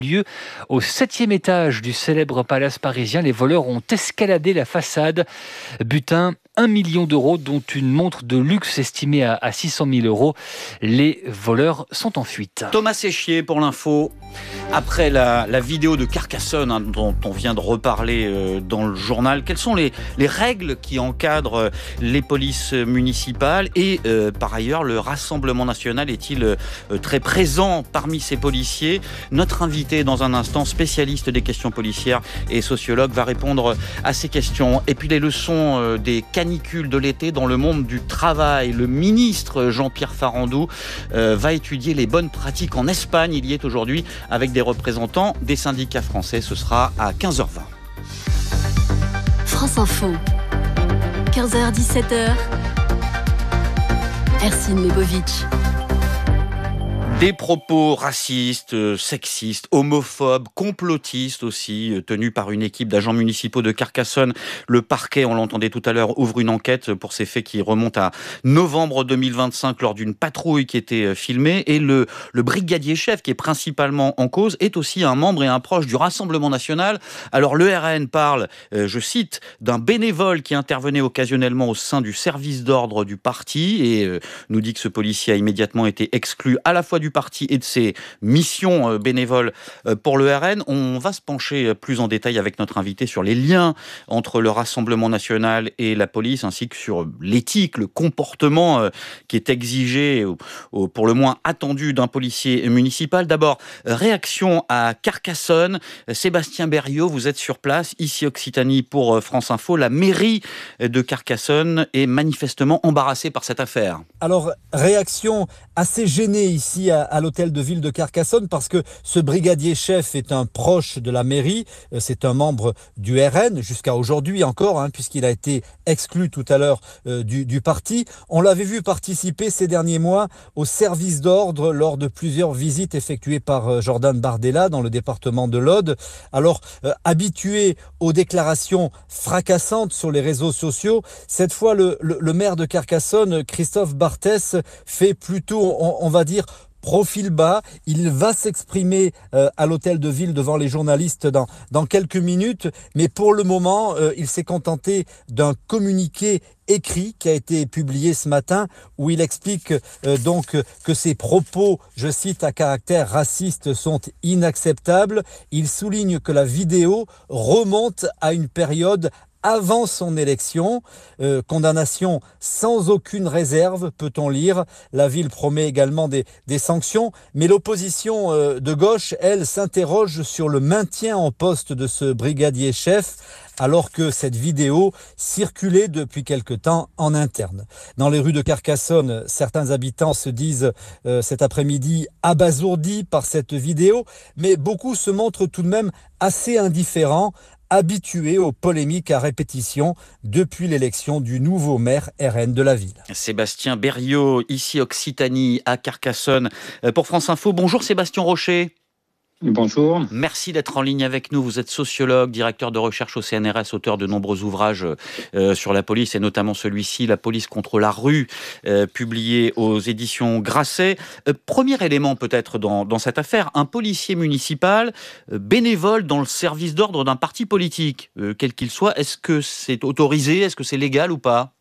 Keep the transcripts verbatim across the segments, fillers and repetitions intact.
lieu au septième étage du célèbre palace parisien. Les voleurs ont escaladé la façade. Butin, un million d'euros, dont une montre de luxe estimée à, à six cent mille euros. Les voleurs sont en fuite. Thomas Séchier pour l'info. Après la, la vidéo de Carcassonne, hein, dont on vient de reparler euh, dans le journal, quelles sont les, les règles qui encadrent euh, les polices municipales et euh, par ailleurs le Rassemblement national est-il euh, très présent parmi ces policiers? Notre invité dans un instant, spécialiste des questions policières et sociologue, va répondre à ces questions. Et puis les leçons euh, des canicules de l'été dans le monde du travail. Le ministre Jean-Pierre Farandou euh, va étudier les bonnes pratiques en Espagne. Il y est aujourd'hui avec des représentants des syndicats français. Ce sera à quinze heures vingt. France Info, quinze heures dix-sept heures. Ercine Lebovitch. Des propos racistes, sexistes, homophobes, complotistes aussi, tenus par une équipe d'agents municipaux de Carcassonne. Le parquet, on l'entendait tout à l'heure, ouvre une enquête pour ces faits qui remontent à novembre deux mille vingt-cinq lors d'une patrouille qui était filmée. Et le, le brigadier chef, qui est principalement en cause, est aussi un membre et un proche du Rassemblement national. Alors le R N parle, euh, je cite, d'un bénévole qui intervenait occasionnellement au sein du service d'ordre du parti et euh, nous dit que ce policier a immédiatement été exclu à la fois du parti et de ses missions bénévoles pour le R N. On va se pencher plus en détail avec notre invité sur les liens entre le Rassemblement national et la police, ainsi que sur l'éthique, le comportement qui est exigé, pour le moins attendu, d'un policier municipal. D'abord, réaction à Carcassonne. Sébastien Berriot, vous êtes sur place, ici Occitanie pour France Info. La mairie de Carcassonne est manifestement embarrassée par cette affaire. Alors, réaction assez gênée ici à, à l'hôtel de ville de Carcassonne parce que ce brigadier chef est un proche de la mairie, c'est un membre du R N jusqu'à aujourd'hui encore, hein, puisqu'il a été exclu tout à l'heure euh, du, du parti. On l'avait vu participer ces derniers mois au service d'ordre lors de plusieurs visites effectuées par euh, Jordan Bardella dans le département de l'Aude. Alors, euh, habitué aux déclarations fracassantes sur les réseaux sociaux, cette fois le, le, le maire de Carcassonne, Christophe Barthès, fait plutôt, on, on va dire, profil bas. Il va s'exprimer euh, à l'hôtel de ville devant les journalistes dans, dans quelques minutes, mais pour le moment, euh, il s'est contenté d'un communiqué écrit qui a été publié ce matin où il explique euh, donc que ses propos, je cite, à caractère raciste sont inacceptables. Il souligne que la vidéo remonte à une période avant son élection. Euh, condamnation sans aucune réserve, peut-on lire. La ville promet également des, des sanctions, mais l'opposition euh, de gauche, elle, s'interroge sur le maintien en poste de ce brigadier chef, alors que cette vidéo circulait depuis quelque temps en interne. Dans les rues de Carcassonne, certains habitants se disent euh, cet après-midi abasourdis par cette vidéo, mais beaucoup se montrent tout de même assez indifférents, habitué aux polémiques à répétition depuis l'élection du nouveau maire R N de la ville. Sébastien Berriot, ici Occitanie, à Carcassonne, pour France Info. Bonjour Sébastien Rocher. Bonjour. Merci d'être en ligne avec nous. Vous êtes sociologue, directeur de recherche au C N R S, auteur de nombreux ouvrages euh, sur la police et notamment celui-ci, La police contre la rue, euh, publié aux éditions Grasset. Euh, premier élément peut-être dans, dans cette affaire, un policier municipal euh, bénévole dans le service d'ordre d'un parti politique, euh, quel qu'il soit. Est-ce que c'est autorisé? Est-ce que c'est légal ou pas?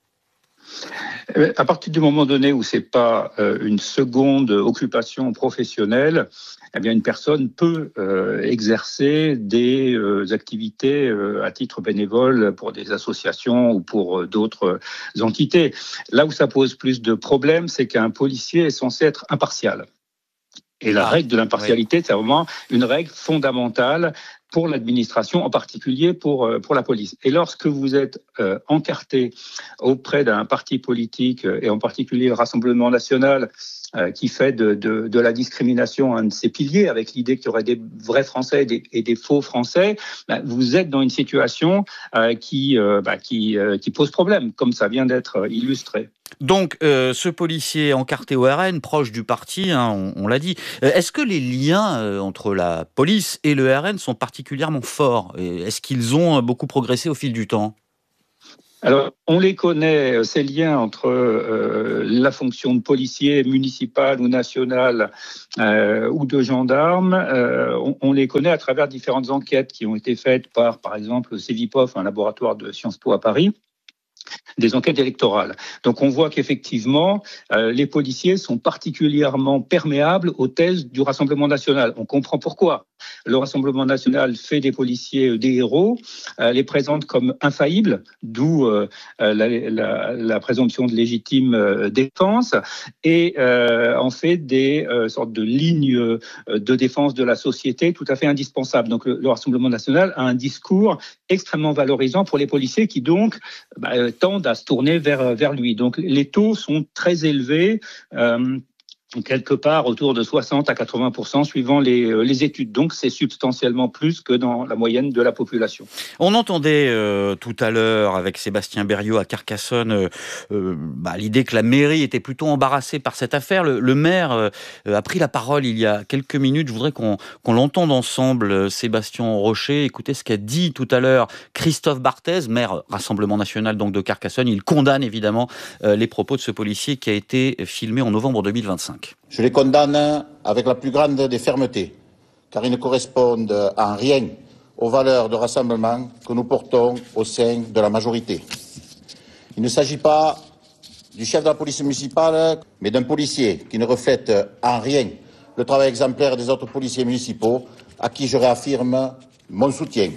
À partir du moment donné où c'est pas euh, une seconde occupation professionnelle, eh bien une personne peut euh, exercer des euh, activités euh, à titre bénévole pour des associations ou pour euh, d'autres euh, entités. Là où ça pose plus de problèmes, c'est qu'un policier est censé être impartial. Et la ah, règle de l'impartialité, oui. C'est vraiment une règle fondamentale pour l'administration, en particulier pour, pour la police. Et lorsque vous êtes euh, encarté auprès d'un parti politique, et en particulier le Rassemblement national, euh, qui fait de, de, de la discrimination un de ses piliers, avec l'idée qu'il y aurait des vrais Français et des, et des faux Français, bah, vous êtes dans une situation euh, qui, euh, bah, qui, euh, qui pose problème, comme ça vient d'être illustré. Donc, euh, ce policier encarté au R N, proche du parti, hein, on, on l'a dit. Euh, est-ce que les liens euh, entre la police et le R N sont particulièrement forts? Est-ce qu'ils ont beaucoup progressé au fil du temps? Alors, on les connaît, ces liens entre euh, la fonction de policier municipal ou national euh, ou de gendarme, euh, on, on les connaît à travers différentes enquêtes qui ont été faites par, par exemple, le CEVIPOF, un laboratoire de Sciences Po à Paris, des enquêtes électorales. Donc on voit qu'effectivement, euh, les policiers sont particulièrement perméables aux thèses du Rassemblement national. On comprend pourquoi. Le Rassemblement national fait des policiers des héros, euh, les présente comme infaillibles, d'où euh, la, la, la présomption de légitime euh, défense, et euh, en fait des euh, sortes de lignes euh, de défense de la société tout à fait indispensables. Donc le, le Rassemblement national a un discours extrêmement valorisant pour les policiers qui donc bah, tendent à se tourner vers, vers lui. Donc les taux sont très élevés. Euh, quelque part autour de soixante à quatre-vingts pour cent suivant les, les études. Donc, c'est substantiellement plus que dans la moyenne de la population. On entendait euh, tout à l'heure avec Sébastien Berriot à Carcassonne euh, euh, bah, l'idée que la mairie était plutôt embarrassée par cette affaire. Le, le maire euh, a pris la parole il y a quelques minutes. Je voudrais qu'on, qu'on l'entende ensemble, Sébastien Rocher. Écoutez ce qu'a dit tout à l'heure Christophe Barthez, maire Rassemblement National donc de Carcassonne. Il condamne évidemment euh, les propos de ce policier qui a été filmé en novembre deux mille vingt-cinq. Je les condamne avec la plus grande des fermetés, car ils ne correspondent en rien aux valeurs de rassemblement que nous portons au sein de la majorité. Il ne s'agit pas du chef de la police municipale, mais d'un policier qui ne reflète en rien le travail exemplaire des autres policiers municipaux, à qui je réaffirme mon soutien.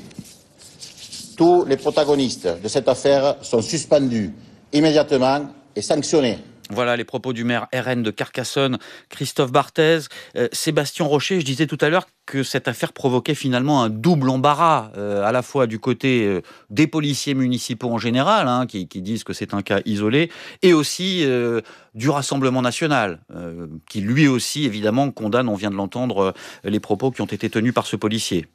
Tous les protagonistes de cette affaire sont suspendus immédiatement et sanctionnés. Voilà les propos du maire R N de Carcassonne, Christophe Barthez. Euh, Sébastien Rocher, je disais tout à l'heure que cette affaire provoquait finalement un double embarras, euh, à la fois du côté euh, des policiers municipaux en général, hein, qui, qui disent que c'est un cas isolé, et aussi euh, du Rassemblement national, euh, qui lui aussi évidemment condamne, on vient de l'entendre, euh, les propos qui ont été tenus par ce policier.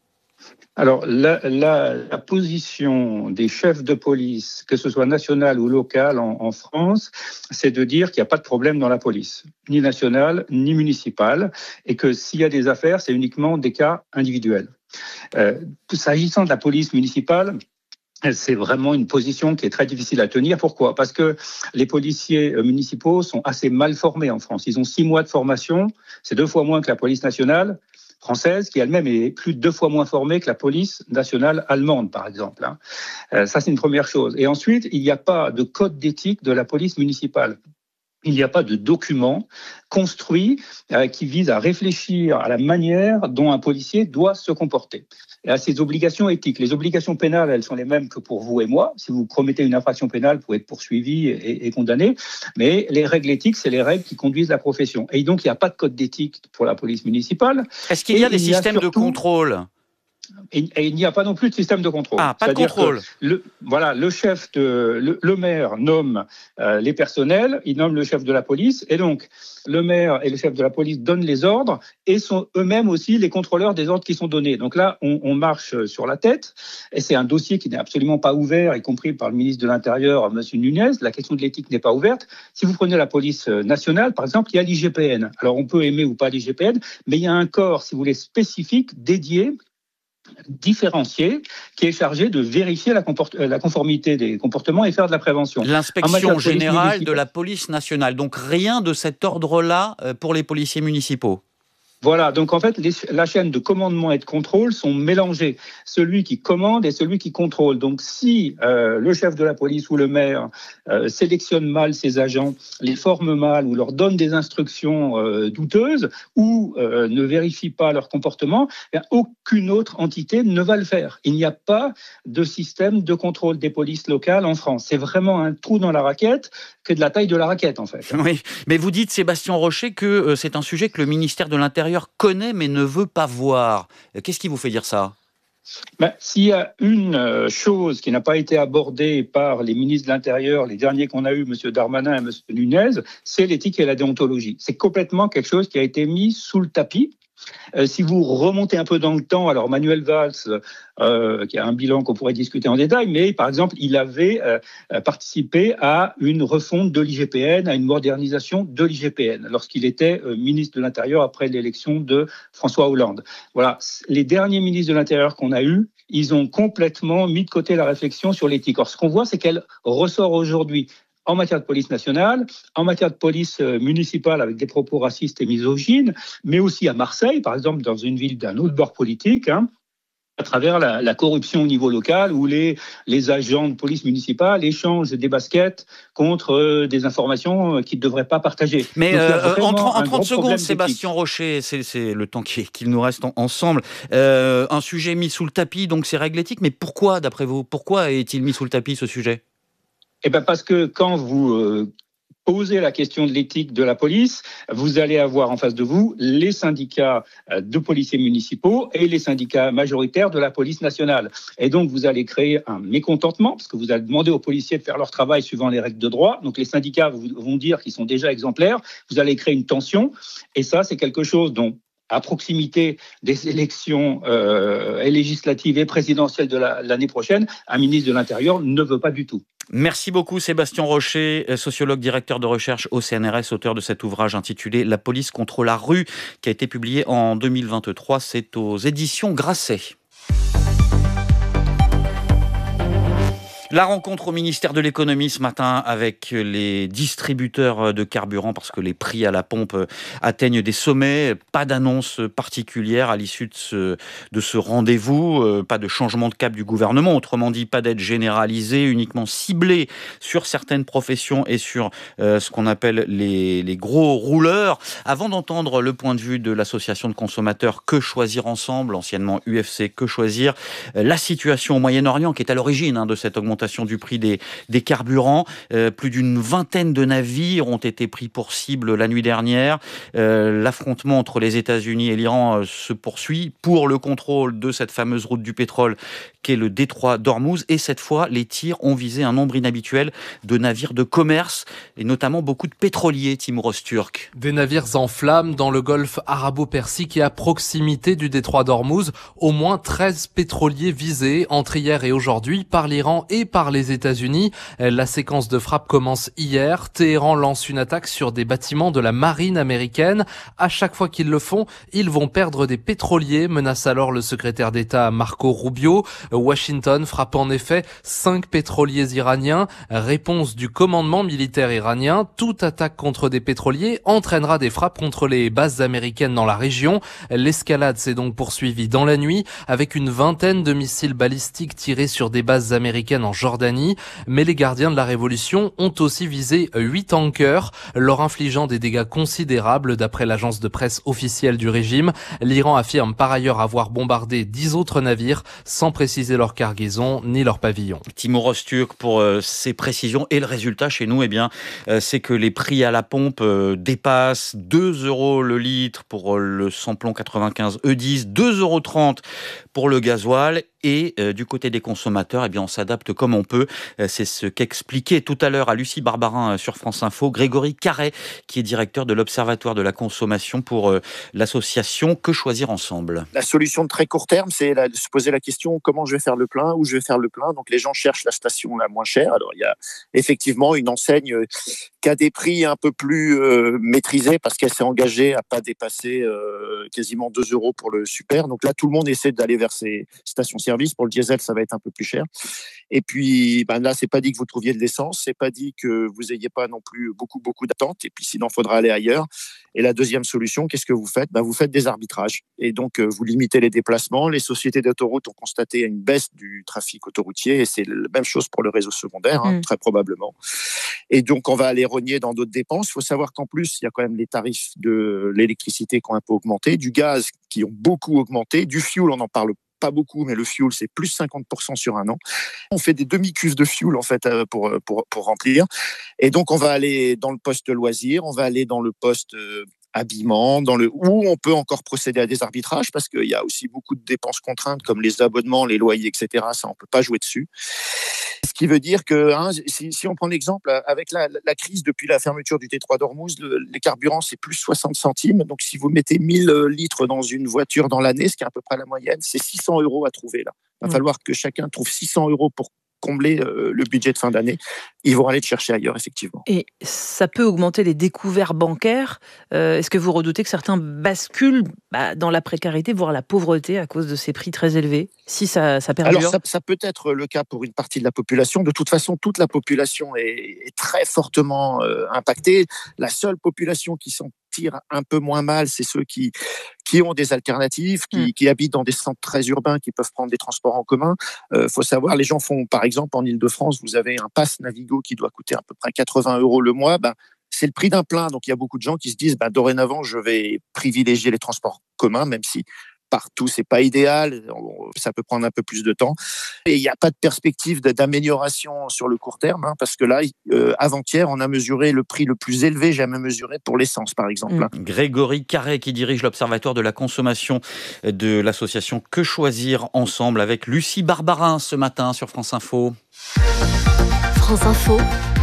Alors, la, la, la position des chefs de police, que ce soit national ou local en, en France, c'est de dire qu'il n'y a pas de problème dans la police, ni nationale, ni municipale, et que s'il y a des affaires, c'est uniquement des cas individuels. Euh, s'agissant de la police municipale, c'est vraiment une position qui est très difficile à tenir. Pourquoi ? Parce que les policiers municipaux sont assez mal formés en France. Ils ont six mois de formation, c'est deux fois moins que la police nationale française, qui elle-même est plus de deux fois moins formée que la police nationale allemande, par exemple. Euh, ça, c'est une première chose. Et ensuite, il n'y a pas de code d'éthique de la police municipale. Il n'y a pas de document construit euh, qui vise à réfléchir à la manière dont un policier doit se comporter et à ses obligations éthiques. Les obligations pénales, elles sont les mêmes que pour vous et moi. Si vous commettez une infraction pénale, vous pouvez être poursuivi et, et condamné. Mais les règles éthiques, c'est les règles qui conduisent la profession. Et donc, il n'y a pas de code d'éthique pour la police municipale. Est-ce qu'il y a et des systèmes surtout... de contrôle ? Et, et il n'y a pas non plus de système de contrôle. Ah, pas de contrôle. Le, voilà, le chef de, le, le maire nomme euh, les personnels, il nomme le chef de la police, et donc le maire et le chef de la police donnent les ordres et sont eux-mêmes aussi les contrôleurs des ordres qui sont donnés. Donc là, on, on marche sur la tête, et c'est un dossier qui n'est absolument pas ouvert, y compris par le ministre de l'Intérieur, M. Nunez. La question de l'éthique n'est pas ouverte. Si vous prenez la police nationale, par exemple, il y a l'I G P N. Alors on peut aimer ou pas l'I G P N, mais il y a un corps, si vous voulez, spécifique, dédié, différencié, qui est chargé de vérifier la, comport- la conformité des comportements et faire de la prévention. L'inspection générale de la police nationale. Donc rien de cet ordre-là pour les policiers municipaux. Voilà, donc en fait, les, la chaîne de commandement et de contrôle sont mélangées. Celui qui commande et celui qui contrôle. Donc si euh, le chef de la police ou le maire euh, sélectionne mal ses agents, les forme mal ou leur donne des instructions euh, douteuses ou euh, ne vérifie pas leur comportement, eh bien, aucune autre entité ne va le faire. Il n'y a pas de système de contrôle des polices locales en France. C'est vraiment un trou dans la raquette que de la taille de la raquette, en fait. Oui, mais vous dites, Sébastien Rocher, que euh, c'est un sujet que le ministère de l'Intérieur connaît mais ne veut pas voir. Qu'est-ce qui vous fait dire ça ? Ben, s'il y a une chose qui n'a pas été abordée par les ministres de l'Intérieur, les derniers qu'on a eus, M. Darmanin et M. Nunez, c'est l'éthique et la déontologie. C'est complètement quelque chose qui a été mis sous le tapis. Euh, si vous remontez un peu dans le temps, alors Manuel Valls, euh, qui a un bilan qu'on pourrait discuter en détail, mais par exemple, il avait euh, participé à une refonte de l'I G P N, à une modernisation de l'I G P N, lorsqu'il était euh, ministre de l'Intérieur après l'élection de François Hollande. Voilà, les derniers ministres de l'Intérieur qu'on a eus, ils ont complètement mis de côté la réflexion sur l'éthique. Or, ce qu'on voit, c'est qu'elle ressort aujourd'hui en matière de police nationale, en matière de police municipale avec des propos racistes et misogynes, mais aussi à Marseille, par exemple, dans une ville d'un autre bord politique, hein, à travers la, la corruption au niveau local, où les, les agents de police municipale échangent des baskets contre euh, des informations qu'ils ne devraient pas partager. Mais Donc, euh, en, en trente secondes, problème Sébastien Rocher, c'est, c'est le temps qui, qu'il nous reste en, ensemble. Euh, un sujet mis sous le tapis, donc c'est règles éthiques, mais pourquoi, d'après vous, pourquoi est-il mis sous le tapis, ce sujet ? Eh bien parce que quand vous euh, posez la question de l'éthique de la police, vous allez avoir en face de vous les syndicats de policiers municipaux et les syndicats majoritaires de la police nationale. Et donc vous allez créer un mécontentement, parce que vous allez demander aux policiers de faire leur travail suivant les règles de droit. Donc les syndicats vont dire qu'ils sont déjà exemplaires. Vous allez créer une tension. Et ça, c'est quelque chose dont, à proximité des élections euh, législatives et présidentielles de la, l'année prochaine, un ministre de l'Intérieur ne veut pas du tout. Merci beaucoup Sébastien Rocher, sociologue, directeur de recherche au C N R S, auteur de cet ouvrage intitulé « La police contre la rue » qui a été publié en deux mille vingt-trois. C'est aux éditions Grasset. La rencontre au ministère de l'économie ce matin avec les distributeurs de carburant parce que les prix à la pompe atteignent des sommets. Pas d'annonce particulière à l'issue de ce, de ce rendez-vous. Pas de changement de cap du gouvernement. Autrement dit, pas d'aide généralisée, uniquement ciblée sur certaines professions et sur euh, ce qu'on appelle les, les gros rouleurs. Avant d'entendre le point de vue de l'association de consommateurs Que Choisir Ensemble, anciennement U F C Que Choisir, la situation au Moyen-Orient qui est à l'origine hein, de cette augmentation du prix des, des carburants. Euh, plus d'une vingtaine de navires ont été pris pour cible la nuit dernière. Euh, l'affrontement entre les États-Unis et l'Iran euh, se poursuit pour le contrôle de cette fameuse route du pétrole qu'est le détroit d'Ormuz. Et cette fois, les tirs ont visé un nombre inhabituel de navires de commerce et notamment beaucoup de pétroliers, Timur Öztürk. Des navires en flammes dans le golfe arabo-persique et à proximité du détroit d'Ormuz. Au moins treize pétroliers visés entre hier et aujourd'hui par l'Iran et par les États-Unis. La séquence de frappe commence hier. Téhéran lance une attaque sur des bâtiments de la marine américaine. À chaque fois qu'ils le font, ils vont perdre des pétroliers, menace alors le secrétaire d'État Marco Rubio. Washington frappe en effet cinq pétroliers iraniens. Réponse du commandement militaire iranien, toute attaque contre des pétroliers entraînera des frappes contre les bases américaines dans la région. L'escalade s'est donc poursuivie dans la nuit avec une vingtaine de missiles balistiques tirés sur des bases américaines en Jordanie. Mais les gardiens de la révolution ont aussi visé huit tankers, leur infligeant des dégâts considérables d'après l'agence de presse officielle du régime. L'Iran affirme par ailleurs avoir bombardé dix autres navires sans préciser leur cargaison ni leur pavillon. Timur Öztürk pour euh, ces précisions. Et le résultat chez nous, eh bien, euh, c'est que les prix à la pompe euh, dépassent deux euros le litre pour euh, le samplon quatre-vingt-quinze E dix, deux euros trente pour le gasoil. Et euh, du côté des consommateurs, eh bien, on s'adapte comme on peut. Euh, c'est ce qu'expliquait tout à l'heure à Lucie Barbarin euh, sur France Info, Grégory Carret, qui est directeur de l'Observatoire de la consommation pour euh, l'association Que Choisir Ensemble. La solution de très court terme, c'est la, de se poser la question comment je vais faire le plein, où je vais faire le plein. Donc les gens cherchent la station la moins chère. Alors il y a effectivement une enseigne euh, qui a des prix un peu plus euh, maîtrisés parce qu'elle s'est engagée à pas dépasser euh, quasiment deux euros pour le super. Donc là, tout le monde essaie d'aller vers ces stations-service. Pour le diesel, ça va être un peu plus cher. Et puis, ben là, c'est pas dit que vous trouviez de l'essence, c'est pas dit que vous ayez pas non plus beaucoup, beaucoup d'attentes. Et puis, sinon, il faudra aller ailleurs. Et la deuxième solution, qu'est-ce que vous faites ? Ben, vous faites des arbitrages. Et donc, vous limitez les déplacements. Les sociétés d'autoroutes ont constaté une baisse du trafic autoroutier. Et c'est la même chose pour le réseau secondaire, hein, mmh. très probablement. Et donc, on va aller rogner dans d'autres dépenses. Il faut savoir qu'en plus, il y a quand même les tarifs de l'électricité qui ont un peu augmenté, du gaz qui ont beaucoup augmenté, du fuel, on en parle pas beaucoup, mais le fuel, c'est plus cinquante pour cent sur un an. On fait des demi-cuves de fuel, en fait, pour, pour, pour remplir. Et donc, on va aller dans le poste de loisirs, on va aller dans le poste habillement, dans le où on peut encore procéder à des arbitrages parce qu'il y a aussi beaucoup de dépenses contraintes comme les abonnements, les loyers, et cetera. Ça, on peut pas jouer dessus. Ce qui veut dire que hein, si, si on prend l'exemple avec la, la crise depuis la fermeture du détroit d'Ormuz, le, les carburants c'est plus soixante centimes. Donc si vous mettez mille litres dans une voiture dans l'année, ce qui est à peu près la moyenne, c'est six cents euros à trouver là. Il va mmh. falloir que chacun trouve six cents euros pour combler euh, le budget de fin d'année. Ils vont aller le chercher ailleurs, effectivement. Et ça peut augmenter les découverts bancaires. Euh, est-ce que vous redoutez que certains basculent bah, dans la précarité, voire la pauvreté à cause de ces prix très élevés, si ça, ça perdure? Alors, ça, ça peut être le cas pour une partie de la population. De toute façon, toute la population est, est très fortement euh, impactée. La seule population qui s'en tire un peu moins mal, c'est ceux qui, qui ont des alternatives, qui, mmh. qui habitent dans des centres très urbains, qui peuvent prendre des transports en commun. Il euh, faut savoir, les gens font, par exemple, en Île-de-France, vous avez un pass Navigo qui doit coûter à peu près quatre-vingts euros le mois. Ben, c'est le prix d'un plein. Donc, il y a beaucoup de gens qui se disent, ben, dorénavant, je vais privilégier les transports communs, même si partout, c'est pas idéal, ça peut prendre un peu plus de temps. Et il n'y a pas de perspective d'amélioration sur le court terme, hein, parce que là, euh, avant-hier, on a mesuré le prix le plus élevé jamais mesuré pour l'essence, par exemple. Mmh. Grégory Carré, qui dirige l'Observatoire de la consommation de l'association Que Choisir Ensemble, avec Lucie Barbarin ce matin sur France Info. France Info,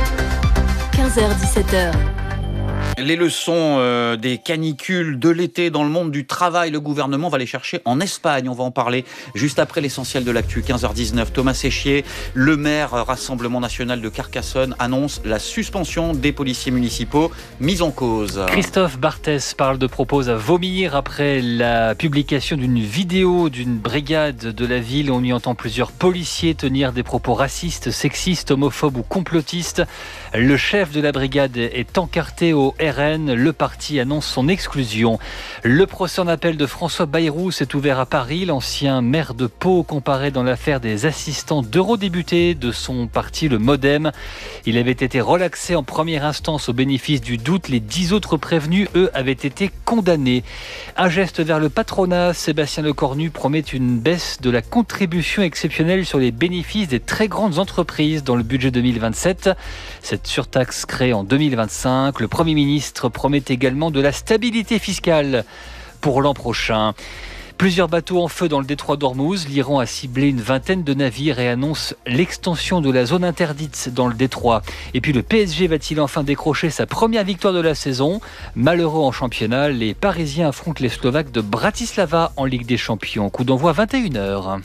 quinze heures dix-sept heures. Les leçons euh, des canicules de l'été dans le monde du travail, le gouvernement va les chercher en Espagne. On va en parler juste après l'essentiel de l'actu. quinze heures dix-neuf, Thomas Séchier, le maire Rassemblement National de Carcassonne, annonce la suspension des policiers municipaux mis en cause. Christophe Barthès parle de propos à vomir après la publication d'une vidéo d'une brigade de la ville. On y entend plusieurs policiers tenir des propos racistes, sexistes, homophobes ou complotistes. Le chef de la brigade est encarté au R N. Le parti annonce son exclusion. Le procès en appel de François Bayrou s'est ouvert à Paris. L'ancien maire de Pau comparaît dans l'affaire des assistants d'eurodéputés de son parti, le Modem. Il avait été relaxé en première instance au bénéfice du doute. Les dix autres prévenus, eux, avaient été condamnés. Un geste vers le patronat. Sébastien Lecornu promet une baisse de la contribution exceptionnelle sur les bénéfices des très grandes entreprises dans le budget deux mille vingt-sept. Cette surtaxe créée en deux mille vingt-cinq. Le Premier ministre promet également de la stabilité fiscale pour l'an prochain. Plusieurs bateaux en feu dans le détroit d'Ormuz. L'Iran a ciblé une vingtaine de navires et annonce l'extension de la zone interdite dans le détroit. Et puis le P S G va-t-il enfin décrocher sa première victoire de la saison? Malheureux en championnat, les Parisiens affrontent les Slovaques de Bratislava en Ligue des Champions. Coup d'envoi vingt et une heures.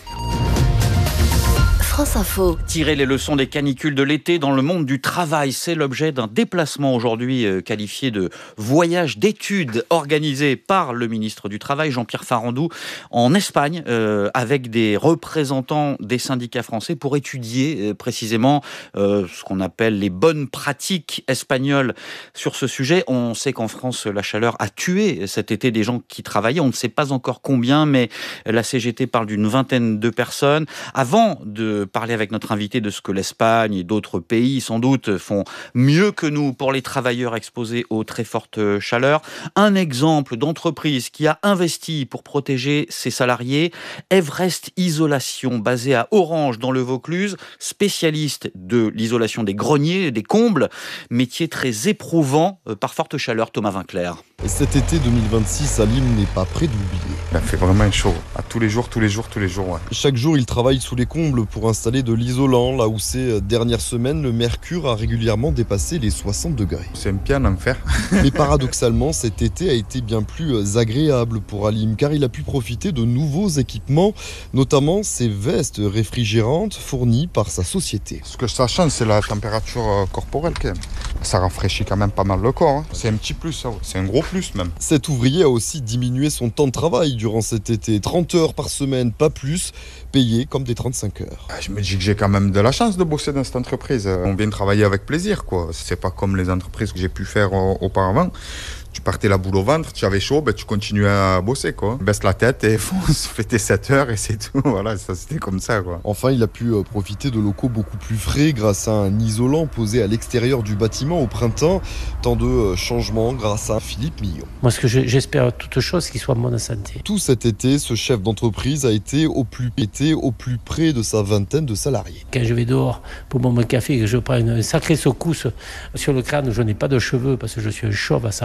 France Info. Tirer les leçons des canicules de l'été dans le monde du travail, c'est l'objet d'un déplacement aujourd'hui euh, qualifié de voyage d'études organisé par le ministre du Travail, Jean-Pierre Farandou, en Espagne, euh, avec des représentants des syndicats français pour étudier euh, précisément euh, ce qu'on appelle les bonnes pratiques espagnoles sur ce sujet. On sait qu'en France, la chaleur a tué cet été des gens qui travaillaient. On ne sait pas encore combien, mais la C G T parle d'une vingtaine de personnes. Avant de parler avec notre invité de ce que l'Espagne et d'autres pays, sans doute, font mieux que nous pour les travailleurs exposés aux très fortes chaleurs. Un exemple d'entreprise qui a investi pour protéger ses salariés, Everest Isolation, basé à Orange dans le Vaucluse, spécialiste de l'isolation des greniers, des combles, métier très éprouvant par forte chaleur. Thomas Vinclair. Cet été deux mille vingt-six, Alim n'est pas prêt d'oublier. Il fait vraiment chaud, à tous les jours, tous les jours, tous les jours. Ouais. Chaque jour, il travaille sous les combles pour installer de l'isolant, là où ces dernières semaines, le mercure a régulièrement dépassé les soixante degrés. C'est un pied en enfer. Mais paradoxalement, cet été a été bien plus agréable pour Alim, car il a pu profiter de nouveaux équipements, notamment ces vestes réfrigérantes fournies par sa société. Ce que ça change, c'est la température corporelle quand même. Ça rafraîchit quand même pas mal le corps. Hein. C'est un petit plus, ça. C'est un gros plus même. Cet ouvrier a aussi diminué son temps de travail durant cet été. trente heures par semaine, pas plus, payé comme des trente-cinq heures. Je me dis que j'ai quand même de la chance de bosser dans cette entreprise. On vient travailler avec plaisir, quoi. C'est pas comme les entreprises que j'ai pu faire auparavant. Tu partais la boule au ventre, tu avais chaud, ben tu continuais à bosser, quoi. Baisse la tête et fonce, fais tes sept heures et c'est tout. Voilà, ça c'était comme ça, quoi. Enfin, il a pu profiter de locaux beaucoup plus frais grâce à un isolant posé à l'extérieur du bâtiment au printemps. Tant de changements grâce à Philippe Millon. Moi, ce que j'espère, toute chose, c'est qu'il soit en bonne santé. Tout cet été, ce chef d'entreprise a été au plus pété, au plus près de sa vingtaine de salariés. Quand je vais dehors pour boire mon café et que je prends une sacrée secousse sur le crâne, je n'ai pas de cheveux parce que je suis un chauve à cent pour cent.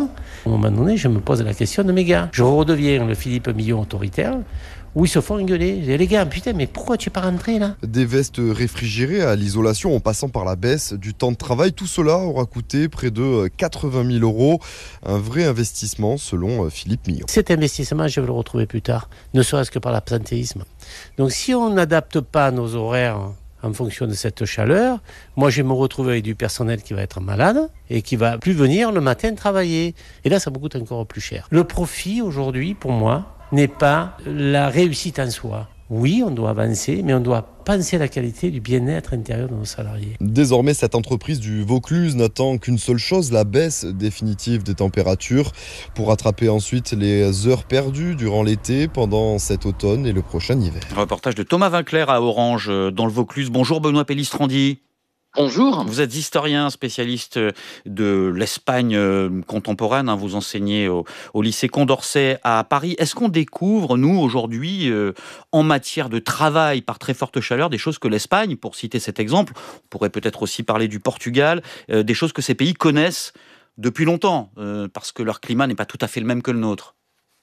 ans, à un moment donné, je me pose la question de mes gars. Je redeviens le Philippe Millon autoritaire, où ils se font engueuler. Je dis, les gars, putain, mais pourquoi tu n'es pas rentré là ? Des vestes réfrigérées à l'isolation en passant par la baisse du temps de travail, tout cela aura coûté près de quatre-vingt mille euros. Un vrai investissement selon Philippe Millon. Cet investissement, je vais le retrouver plus tard, ne serait-ce que par l'absentéisme. Donc si on n'adapte pas nos horaires en fonction de cette chaleur, moi je vais me retrouver avec du personnel qui va être malade et qui va plus venir le matin travailler. Et là, ça me coûte encore plus cher. Le profit aujourd'hui, pour moi, n'est pas la réussite en soi. Oui, on doit avancer, mais on doit penser à la qualité du bien-être intérieur de nos salariés. Désormais, cette entreprise du Vaucluse n'attend qu'une seule chose, la baisse définitive des températures, pour rattraper ensuite les heures perdues durant l'été, pendant cet automne et le prochain hiver. Reportage de Thomas Vinclair à Orange, dans le Vaucluse. Bonjour Benoît Pellistrandi. Bonjour. Vous êtes historien, spécialiste de l'Espagne contemporaine. Hein, vous enseignez au, au lycée Condorcet à Paris. Est-ce qu'on découvre, nous, aujourd'hui, euh, en matière de travail par très forte chaleur, des choses que l'Espagne, pour citer cet exemple, on pourrait peut-être aussi parler du Portugal, euh, des choses que ces pays connaissent depuis longtemps, euh, parce que leur climat n'est pas tout à fait le même que le nôtre?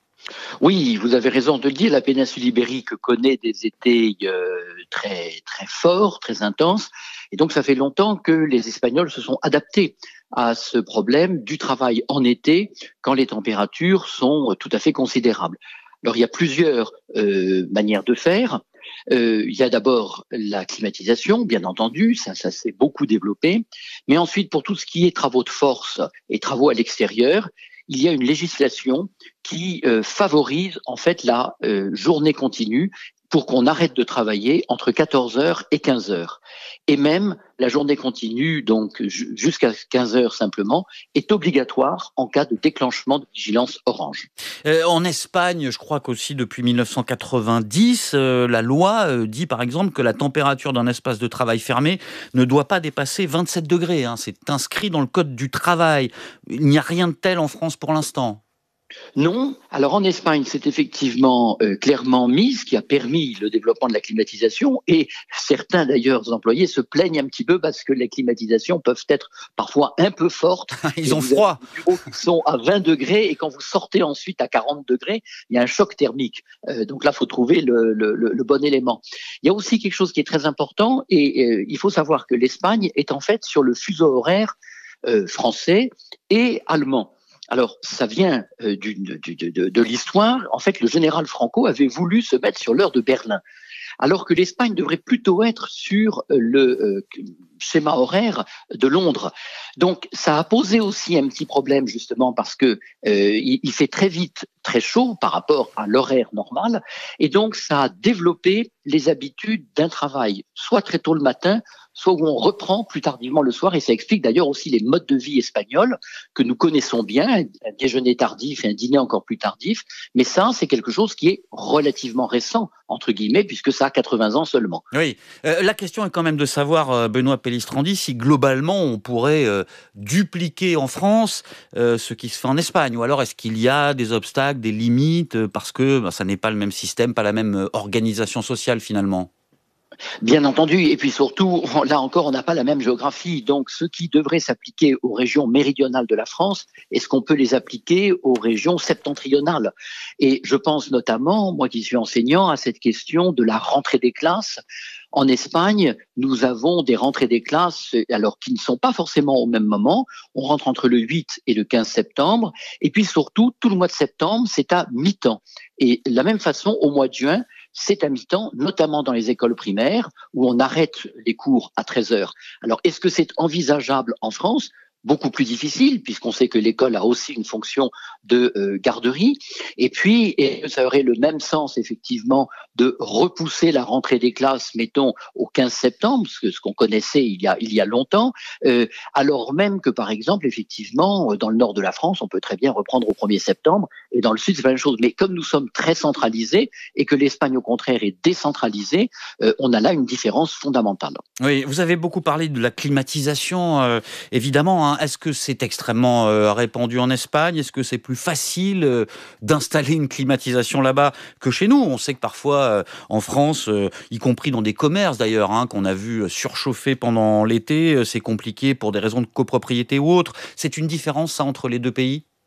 Oui, vous avez raison de le dire, la péninsule ibérique connaît des étés euh, très, très forts, très intenses, et donc ça fait longtemps que les Espagnols se sont adaptés à ce problème du travail en été, quand les températures sont tout à fait considérables. Alors il y a plusieurs euh, manières de faire. Euh, il y a d'abord la climatisation, bien entendu, ça, ça s'est beaucoup développé, mais ensuite pour tout ce qui est travaux de force et travaux à l'extérieur, il y a une législation qui euh, favorise en fait la euh, journée continue pour qu'on arrête de travailler entre quatorze heures et quinze heures. Et même la journée continue, donc jusqu'à quinze heures simplement, est obligatoire en cas de déclenchement de vigilance orange. Euh, en Espagne, je crois qu'aussi depuis mille neuf cent quatre-vingt-dix, euh, la loi euh, dit par exemple que la température d'un espace de travail fermé ne doit pas dépasser vingt-sept degrés. Hein. C'est inscrit dans le code du travail. Il n'y a rien de tel en France pour l'instant. Non. Alors en Espagne, c'est effectivement euh, clairement mis, ce qui a permis le développement de la climatisation. Et certains d'ailleurs employés se plaignent un petit peu parce que les climatisations peuvent être parfois un peu fortes. Ils ont froid. Les bureaux qui sont à vingt degrés et quand vous sortez ensuite à quarante degrés, il y a un choc thermique. Euh, donc là, il faut trouver le, le, le bon élément. Il y a aussi quelque chose qui est très important et euh, il faut savoir que l'Espagne est en fait sur le fuseau horaire euh, français et allemand. Alors, ça vient euh, du, du, de, de, de l'histoire. En fait, le général Franco avait voulu se mettre sur l'heure de Berlin, alors que l'Espagne devrait plutôt être sur le euh, schéma horaire de Londres. Donc, ça a posé aussi un petit problème, justement, parce que euh, il, il fait très vite très chaud par rapport à l'horaire normal, et donc ça a développé les habitudes d'un travail, soit très tôt le matin, soit où on reprend plus tardivement le soir, et ça explique d'ailleurs aussi les modes de vie espagnols que nous connaissons bien, un déjeuner tardif et un dîner encore plus tardif, mais ça, c'est quelque chose qui est relativement récent, entre guillemets, puisque ça a quatre-vingts ans seulement. Oui, euh, la question est quand même de savoir, euh, Benoît Pellistrandi, si globalement on pourrait euh, dupliquer en France euh, ce qui se fait en Espagne, ou alors est-ce qu'il y a des obstacles, des limites, euh, parce que bah, ça n'est pas le même système, pas la même euh, organisation sociale finalement? Bien entendu, et puis surtout, là encore, on n'a pas la même géographie. Donc, ce qui devrait s'appliquer aux régions méridionales de la France, est-ce qu'on peut les appliquer aux régions septentrionales? Et je pense notamment, moi qui suis enseignant, à cette question de la rentrée des classes. En Espagne, nous avons des rentrées des classes, alors qui ne sont pas forcément au même moment. On rentre entre le huit et le quinze septembre. Et puis surtout, tout le mois de septembre, c'est à mi-temps. Et de la même façon, au mois de juin, c'est à mi-temps, notamment dans les écoles primaires, où on arrête les cours à treize heures. Alors, est-ce que c'est envisageable en France ? Beaucoup plus difficile, puisqu'on sait que l'école a aussi une fonction de euh, garderie. Et puis, et ça aurait le même sens, effectivement, de repousser la rentrée des classes, mettons, au quinze septembre, ce que ce qu'on connaissait il y a, il y a longtemps, euh, alors même que, par exemple, effectivement, dans le nord de la France, on peut très bien reprendre au premier septembre, et dans le sud, c'est la même chose. Mais comme nous sommes très centralisés, et que l'Espagne, au contraire, est décentralisée, euh, on a là une différence fondamentale. Oui, vous avez beaucoup parlé de la climatisation, euh, évidemment, hein. Est-ce que c'est extrêmement euh, répandu en Espagne? Est-ce que c'est plus facile euh, d'installer une climatisation là-bas que chez nous? On sait que parfois, euh, en France, euh, y compris dans des commerces d'ailleurs, hein, qu'on a vu surchauffer pendant l'été, euh, c'est compliqué pour des raisons de copropriété ou autres. C'est une différence, ça, entre les deux pays?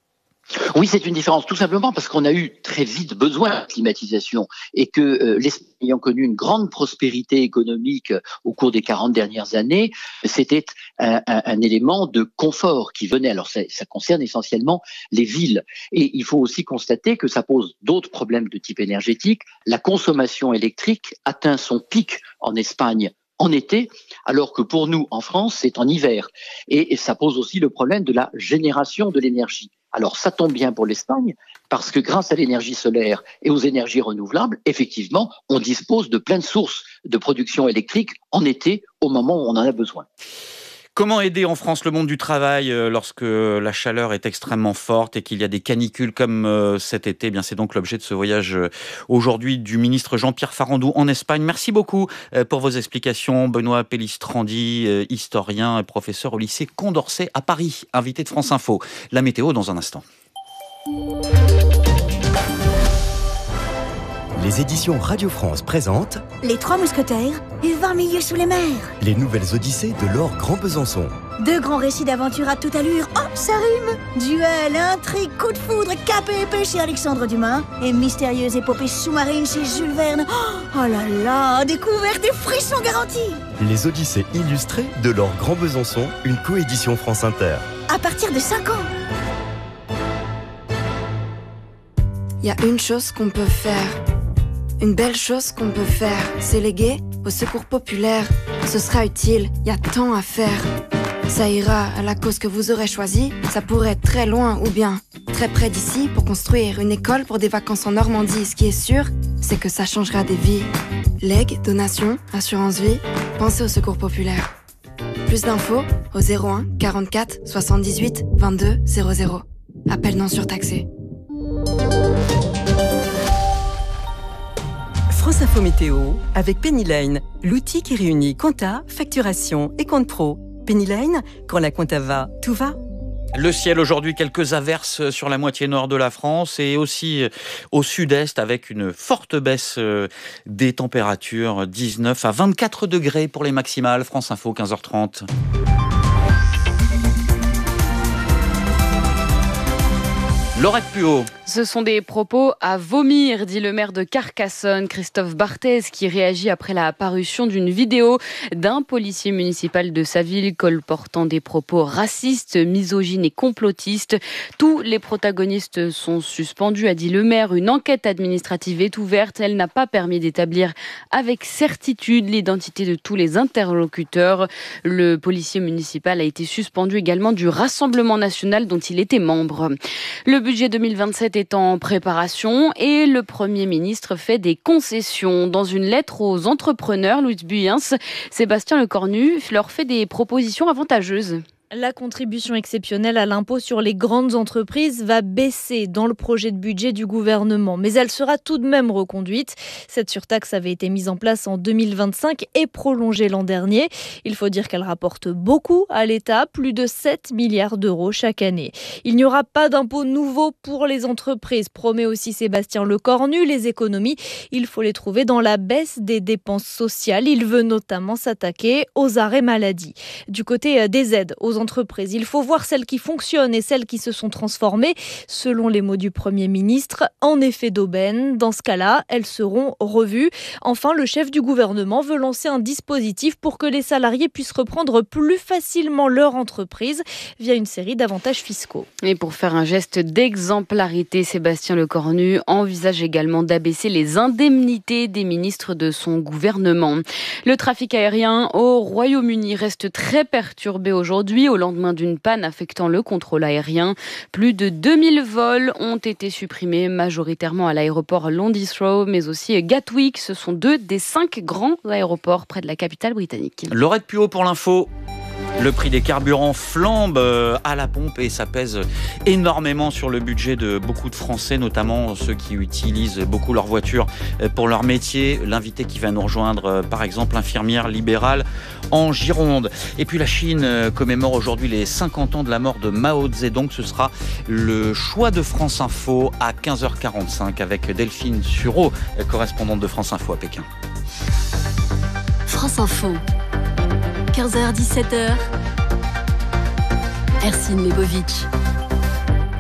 Oui, c'est une différence, tout simplement parce qu'on a eu très vite besoin de climatisation et que euh, l'Espagne ayant connu une grande prospérité économique euh, au cours des quarante dernières années, c'était un, un, un élément de confort qui venait. Alors ça, ça concerne essentiellement les villes. Et il faut aussi constater que ça pose d'autres problèmes de type énergétique. La consommation électrique atteint son pic en Espagne en été, alors que pour nous, en France, c'est en hiver. Et, et ça pose aussi le problème de la génération de l'énergie. Alors ça tombe bien pour l'Espagne, parce que grâce à l'énergie solaire et aux énergies renouvelables, effectivement, on dispose de plein de sources de production électrique en été, au moment où on en a besoin. Comment aider en France le monde du travail lorsque la chaleur est extrêmement forte et qu'il y a des canicules comme cet été? Eh bien, c'est donc l'objet de ce voyage aujourd'hui du ministre Jean-Pierre Farandou en Espagne. Merci beaucoup pour vos explications. Benoît Pellistrandi, historien et professeur au lycée Condorcet à Paris, invité de France Info. La météo dans un instant. Les éditions Radio France présentent Les Trois Mousquetaires et vingt milieux sous les mers. Les nouvelles odyssées de Laure Grand Besançon. Deux grands récits d'aventure à toute allure. Oh, ça rime! Duel, intrigue, coup de foudre, cap et épée chez Alexandre Dumas et mystérieuse épopée sous-marine chez Jules Verne. Oh, oh là là, découverte et frissons garantis. Les Odyssées illustrées de Laure Grand Besançon, une coédition France Inter. À partir de cinq ans. Il y a une chose qu'on peut faire. Une belle chose qu'on peut faire, c'est léguer au secours populaire. Ce sera utile, il y a tant à faire. Ça ira à la cause que vous aurez choisie. Ça pourrait être très loin ou bien très près d'ici pour construire une école pour des vacances en Normandie. Ce qui est sûr, c'est que ça changera des vies. Legs, donations, assurance vie, pensez au secours populaire. Plus d'infos au zéro un quarante-quatre soixante-dix-huit vingt-deux zéro zéro. Appel non surtaxé. France Info Météo avec Pennyline, l'outil qui réunit compta, facturation et compte pro. Pennyline, quand la compta va, tout va. Le ciel aujourd'hui, quelques averses sur la moitié nord de la France et aussi au sud-est avec une forte baisse des températures, dix-neuf à vingt-quatre degrés pour les maximales. France Info, quinze heures trente. Laurette Puot. Ce sont des propos à vomir, dit le maire de Carcassonne, Christophe Barthez, qui réagit après la parution d'une vidéo d'un policier municipal de sa ville colportant des propos racistes, misogynes et complotistes. Tous les protagonistes sont suspendus, a dit le maire. Une enquête administrative est ouverte. Elle n'a pas permis d'établir avec certitude l'identité de tous les interlocuteurs. Le policier municipal a été suspendu également du Rassemblement national dont il était membre. Le budget deux mille vingt-sept est en préparation et le Premier ministre fait des concessions. Dans une lettre aux entrepreneurs, Louis Buyens, Sébastien Lecornu leur fait des propositions avantageuses. La contribution exceptionnelle à l'impôt sur les grandes entreprises va baisser dans le projet de budget du gouvernement, mais elle sera tout de même reconduite. Cette surtaxe avait été mise en place en deux mille vingt-cinq et prolongée l'an dernier. Il faut dire qu'elle rapporte beaucoup à l'État, plus de sept milliards d'euros chaque année. Il n'y aura pas d'impôt nouveau pour les entreprises, promet aussi Sébastien Lecornu. Les économies, il faut les trouver dans la baisse des dépenses sociales. Il veut notamment s'attaquer aux arrêts maladie. Du côté des aides aux entreprises, entreprises. Il faut voir celles qui fonctionnent et celles qui se sont transformées, selon les mots du Premier ministre, en effet d'aubaine. Dans ce cas-là, elles seront revues. Enfin, le chef du gouvernement veut lancer un dispositif pour que les salariés puissent reprendre plus facilement leur entreprise via une série d'avantages fiscaux. Et pour faire un geste d'exemplarité, Sébastien Lecornu envisage également d'abaisser les indemnités des ministres de son gouvernement. Le trafic aérien au Royaume-Uni reste très perturbé aujourd'hui, au lendemain d'une panne affectant le contrôle aérien. Plus de deux mille vols ont été supprimés, majoritairement à l'aéroport London Heathrow, mais aussi Gatwick. Ce sont deux des cinq grands aéroports près de la capitale britannique. Laurette Puot pour l'info. Le prix des carburants flambe à la pompe et ça pèse énormément sur le budget de beaucoup de Français, notamment ceux qui utilisent beaucoup leur voiture pour leur métier. L'invité qui va nous rejoindre, par exemple, infirmière libérale en Gironde. Et puis la Chine commémore aujourd'hui les cinquante ans de la mort de Mao Zedong. Ce sera le choix de France Info à quinze heures quarante-cinq avec Delphine Sureau, correspondante de France Info à Pékin. France Info. quinze heures dix-sept heures. Ercine Lebovitch.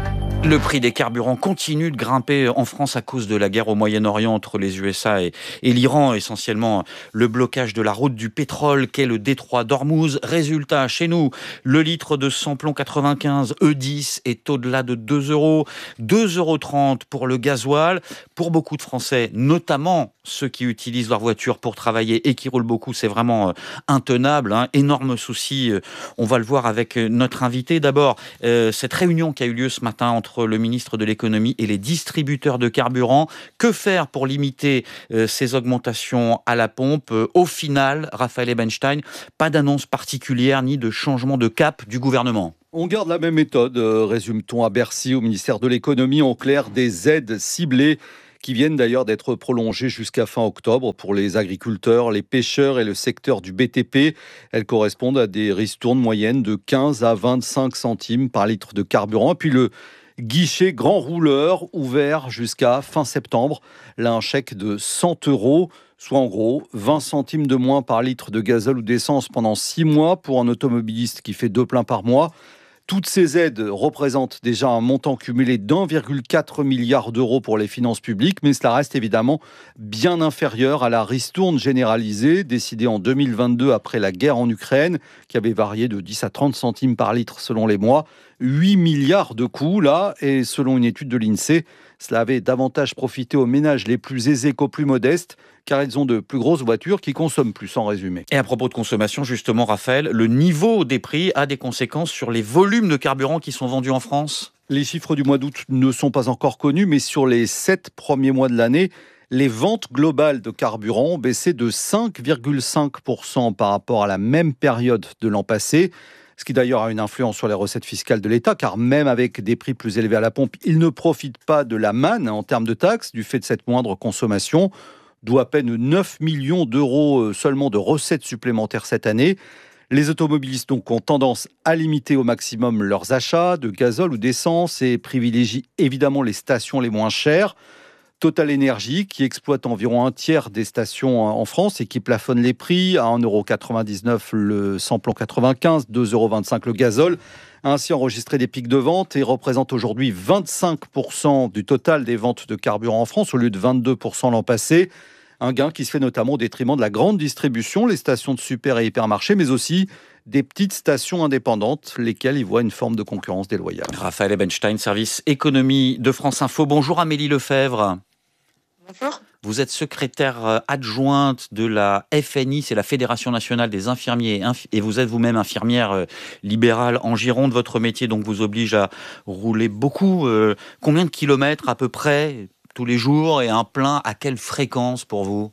Le prix des carburants continue de grimper en France à cause de la guerre au Moyen-Orient entre les U S A et, et l'Iran, essentiellement le blocage de la route du pétrole qu'est le détroit d'Ormuz. Résultat, chez nous, le litre de samplon quatre-vingt-quinze E dix est au-delà de deux euros, deux euros trente pour le gasoil. Pour beaucoup de Français, notamment ceux qui utilisent leur voiture pour travailler et qui roulent beaucoup, c'est vraiment intenable, hein. Énorme souci, on va le voir avec notre invité. D'abord, euh, cette réunion qui a eu lieu ce matin entre le ministre de l'économie et les distributeurs de carburant. Que faire pour limiter euh, ces augmentations à la pompe? euh, Au final, Raphaël Ebenstein, pas d'annonce particulière ni de changement de cap du gouvernement. On garde la même méthode, euh, résume-t-on à Bercy, au ministère de l'économie. En clair, des aides ciblées qui viennent d'ailleurs d'être prolongées jusqu'à fin octobre pour les agriculteurs, les pêcheurs et le secteur du B T P. Elles correspondent à des ristournes moyennes de quinze à vingt-cinq centimes par litre de carburant. Et puis le guichet grand rouleur ouvert jusqu'à fin septembre. Là, un chèque de cent euros, soit en gros vingt centimes de moins par litre de gazole ou d'essence pendant six mois pour un automobiliste qui fait deux pleins par mois. Toutes ces aides représentent déjà un montant cumulé d'un virgule quatre milliard d'euros pour les finances publiques, mais cela reste évidemment bien inférieur à la ristourne généralisée décidée en deux mille vingt-deux après la guerre en Ukraine, qui avait varié de dix à trente centimes par litre selon les mois. huit milliards de coûts là, et selon une étude de l'INSEE, cela avait davantage profité aux ménages les plus aisés qu'aux plus modestes, car ils ont de plus grosses voitures qui consomment plus, en résumé. Et à propos de consommation, justement, Raphaël, le niveau des prix a des conséquences sur les volumes de carburant qui sont vendus en France? Les chiffres du mois d'août ne sont pas encore connus, mais sur les sept premiers mois de l'année, les ventes globales de carburant ont baissé de cinq virgule cinq pour cent par rapport à la même période de l'an passé. Ce qui d'ailleurs a une influence sur les recettes fiscales de l'État, car même avec des prix plus élevés à la pompe, il ne profite pas de la manne en termes de taxes du fait de cette moindre consommation, d'où à peine neuf millions d'euros seulement de recettes supplémentaires cette année. Les automobilistes donc ont tendance à limiter au maximum leurs achats de gazole ou d'essence et privilégient évidemment les stations les moins chères. Total Énergie, qui exploite environ un tiers des stations en France et qui plafonne les prix à un euro quatre-vingt-dix-neuf le samplon quatre-vingt-quinze, deux euros vingt-cinq le gazole, a ainsi enregistré des pics de vente et représente aujourd'hui vingt-cinq pour cent du total des ventes de carburant en France au lieu de vingt-deux pour cent l'an passé. Un gain qui se fait notamment au détriment de la grande distribution, les stations de super et hypermarchés, mais aussi des petites stations indépendantes, lesquelles y voient une forme de concurrence déloyale. Raphaël Ebenstein, service économie de France Info. Bonjour Amélie Lefebvre. Bonjour. Vous êtes secrétaire adjointe de la F N I, c'est la Fédération nationale des infirmiers, et vous êtes vous-même infirmière libérale en Gironde. Votre métier donc vous oblige à rouler beaucoup. Euh, combien de kilomètres à peu près tous les jours, et un plein à quelle fréquence pour vous?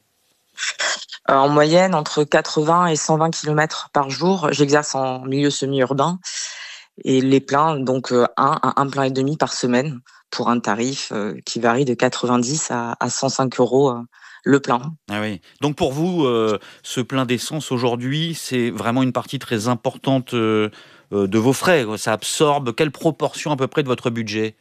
En moyenne, entre quatre-vingts et cent vingt kilomètres par jour. J'exerce en milieu semi-urbain. Et les pleins, donc un à un plein et demi par semaine, pour un tarif qui varie de quatre-vingt-dix à cent cinq euros le plein. Ah oui. Donc pour vous, euh, ce plein d'essence aujourd'hui, c'est vraiment une partie très importante euh, de vos frais. Ça absorbe quelle proportion à peu près de votre budget?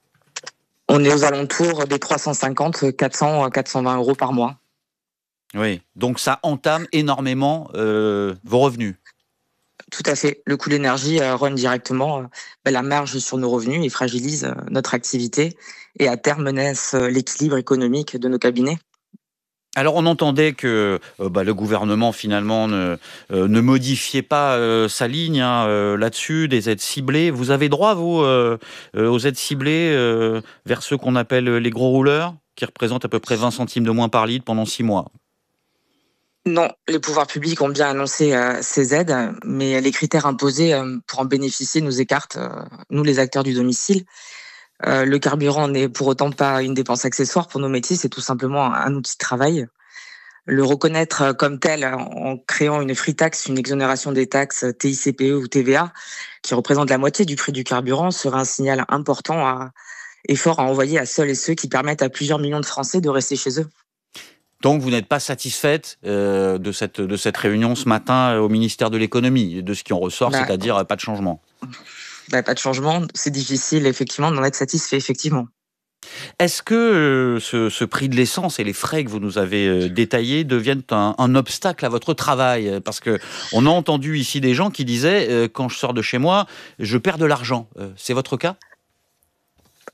On est aux alentours des trois cent cinquante, quatre cents, quatre cent vingt euros par mois. Oui, donc ça entame énormément euh, vos revenus. Tout à fait. Le coût de l'énergie euh, run directement euh, bah, la marge sur nos revenus et fragilise euh, notre activité et à terme menace euh, l'équilibre économique de nos cabinets. Alors on entendait que euh, bah, le gouvernement finalement ne, euh, ne modifiait pas euh, sa ligne hein, euh, là-dessus, des aides ciblées. Vous avez droit, vous, euh, euh, aux aides ciblées euh, vers ceux qu'on appelle les gros rouleurs, qui représentent à peu près vingt centimes de moins par litre pendant six mois? Non, les pouvoirs publics ont bien annoncé euh, ces aides, mais les critères imposés euh, pour en bénéficier nous écartent, euh, nous les acteurs du domicile. Euh, le carburant n'est pour autant pas une dépense accessoire pour nos métiers, c'est tout simplement un, un outil de travail. Le reconnaître comme tel en créant une free tax, une exonération des taxes T I C P E ou T V A, qui représente la moitié du prix du carburant, serait un signal important à, et fort à envoyer à seuls et ceux qui permettent à plusieurs millions de Français de rester chez eux. Donc vous n'êtes pas satisfaite euh, de, cette, de cette réunion ce matin au ministère de l'économie, de ce qui en ressort, bah, c'est-à-dire pas de changement? Bah, pas de changement, c'est difficile effectivement d'en être satisfait, effectivement. Est-ce que euh, ce, ce prix de l'essence et les frais que vous nous avez euh, détaillés deviennent un, un obstacle à votre travail? Parce qu'on a entendu ici des gens qui disaient euh, « quand je sors de chez moi, je perds de l'argent euh, ». C'est votre cas?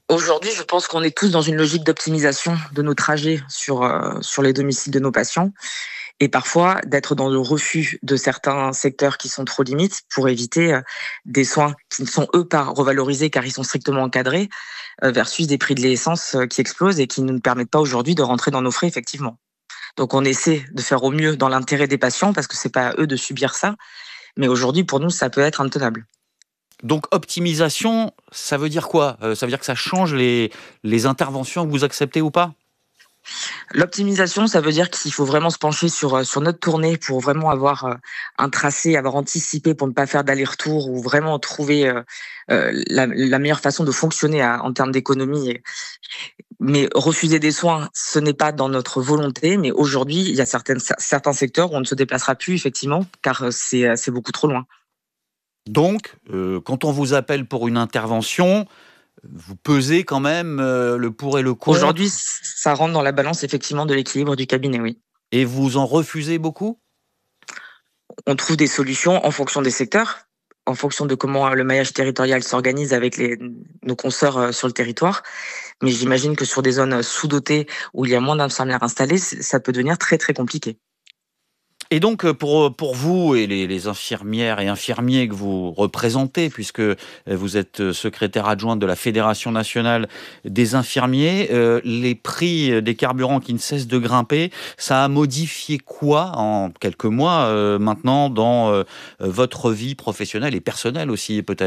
Aujourd'hui, je pense qu'on est tous dans une logique d'optimisation de nos trajets sur, euh, sur les domiciles de nos patients. Et parfois, d'être dans le refus de certains secteurs qui sont trop limites pour éviter euh, des soins qui ne sont, eux, pas revalorisés car ils sont strictement encadrés, euh, versus des prix de l'essence euh, qui explosent et qui ne nous permettent pas aujourd'hui de rentrer dans nos frais, effectivement. Donc, on essaie de faire au mieux dans l'intérêt des patients parce que c'est pas à eux de subir ça. Mais aujourd'hui, pour nous, ça peut être intenable. Donc, optimisation, ça veut dire quoi ? euh, Ça veut dire que ça change les, les interventions que vous acceptez ou pas ? L'optimisation, ça veut dire qu'il faut vraiment se pencher sur, sur notre tournée pour vraiment avoir un tracé, avoir anticipé pour ne pas faire d'aller-retour ou vraiment trouver euh, la, la meilleure façon de fonctionner à, en termes d'économie. Mais refuser des soins, ce n'est pas dans notre volonté. Mais aujourd'hui, il y a certaines, certains secteurs où on ne se déplacera plus, effectivement, car c'est, c'est beaucoup trop loin. Donc, euh, quand on vous appelle pour une intervention, vous pesez quand même euh, le pour et le contre. Aujourd'hui, ça rentre dans la balance effectivement de l'équilibre du cabinet, oui. Et vous en refusez beaucoup ? On trouve des solutions en fonction des secteurs, en fonction de comment le maillage territorial s'organise avec les, nos consoeurs sur le territoire. Mais j'imagine que sur des zones sous-dotées où il y a moins d'infirmières installées, ça peut devenir très très compliqué. Et donc, pour, pour vous et les, les infirmières et infirmiers que vous représentez, puisque vous êtes secrétaire adjointe de la Fédération nationale des infirmiers, euh, les prix des carburants qui ne cessent de grimper, ça a modifié quoi en quelques mois euh, maintenant dans euh, votre vie professionnelle et personnelle aussi, peut-être ?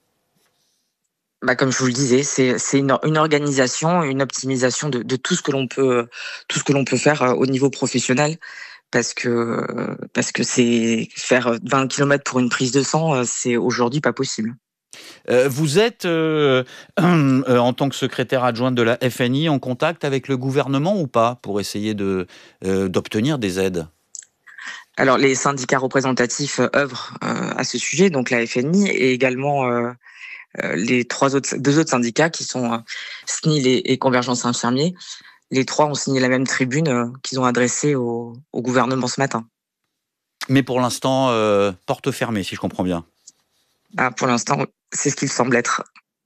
Bah, comme je vous le disais, c'est, c'est une, une organisation, une optimisation de, de tout ce que l'on peut, tout ce que l'on peut faire au niveau professionnel. Parce que, parce que c'est faire vingt kilomètres pour une prise de sang, c'est aujourd'hui pas possible. Euh, vous êtes, euh, euh, en tant que secrétaire adjointe de la F N I, en contact avec le gouvernement ou pas pour essayer de, euh, d'obtenir des aides ? Alors, les syndicats représentatifs œuvrent euh, à ce sujet, donc la F N I et également euh, les trois autres, deux autres syndicats qui sont euh, S N I L et, et Convergence Infirmiers. Les trois ont signé la même tribune euh, qu'ils ont adressée au, au gouvernement ce matin. Mais pour l'instant, euh, porte fermée, si je comprends bien. Ah, pour l'instant, c'est ce qu'il semble être.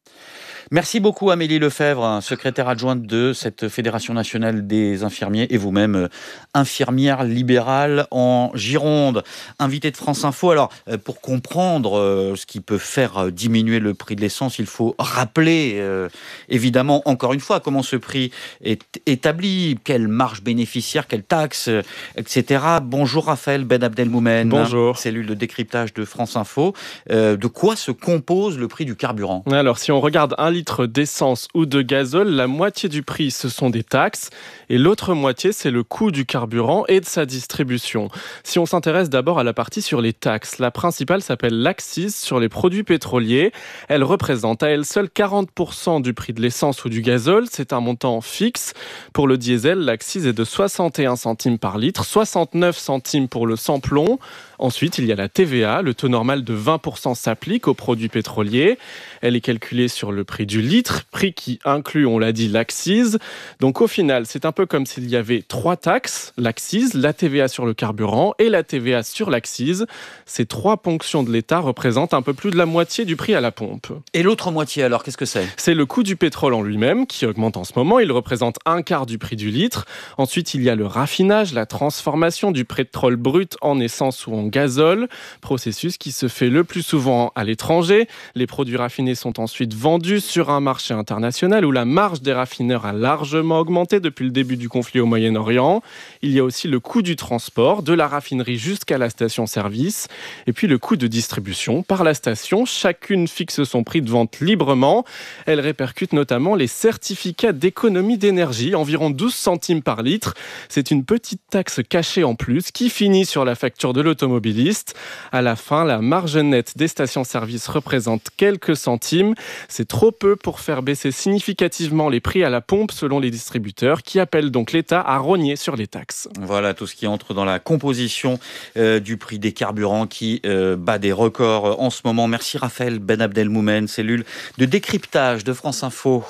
Merci beaucoup Amélie Lefebvre, secrétaire adjointe de cette Fédération nationale des infirmiers et vous-même infirmière libérale en Gironde. Invitée de France Info. Alors, pour comprendre ce qui peut faire diminuer le prix de l'essence, il faut rappeler, euh, évidemment, encore une fois, comment ce prix est établi, quelle marge bénéficiaire, quelle taxe, et cetera. Bonjour Raphaël Ben Abdelmoumen. Bonjour. Cellule de décryptage de France Info. Euh, de quoi se compose le prix du carburant ? Alors, si on regarde un litre d'essence ou de gazole, la moitié du prix, ce sont des taxes et l'autre moitié, c'est le coût du carburant et de sa distribution. Si on s'intéresse d'abord à la partie sur les taxes, la principale s'appelle l'accise sur les produits pétroliers. Elle représente à elle seule quarante pour cent du prix de l'essence ou du gazole. C'est un montant fixe. Pour le diesel, l'accise est de soixante et un centimes par litre, soixante-neuf centimes pour le sans-plomb. Ensuite, il y a la T V A. Le taux normal de vingt pour cent s'applique aux produits pétroliers. Elle est calculée sur le prix du litre, prix qui inclut, on l'a dit, l'accise. Donc au final, c'est un peu comme s'il y avait trois taxes, l'accise, la T V A sur le carburant et la T V A sur l'accise. Ces trois ponctions de l'État représentent un peu plus de la moitié du prix à la pompe. Et l'autre moitié, alors, qu'est-ce que c'est ? C'est le coût du pétrole en lui-même qui augmente en ce moment. Il représente un quart du prix du litre. Ensuite, il y a le raffinage, la transformation du pétrole brut en essence ou en gazole, processus qui se fait le plus souvent à l'étranger. Les produits raffinés sont ensuite vendus sur un marché international où la marge des raffineurs a largement augmenté depuis le début du conflit au Moyen-Orient. Il y a aussi le coût du transport, de la raffinerie jusqu'à la station-service, et puis le coût de distribution par la station. Chacune fixe son prix de vente librement. Elle répercute notamment les certificats d'économie d'énergie, environ douze centimes par litre. C'est une petite taxe cachée en plus qui finit sur la facture de l'automobiliste. À la fin, la marge nette des stations-service représente quelques centimes. C'est trop peu pour faire baisser significativement les prix à la pompe selon les distributeurs qui appellent donc l'État à rogner sur les taxes. Voilà tout ce qui entre dans la composition euh, du prix des carburants qui euh, bat des records en ce moment. Merci Raphaël Ben Abdelmoumen, cellule de décryptage de France Info.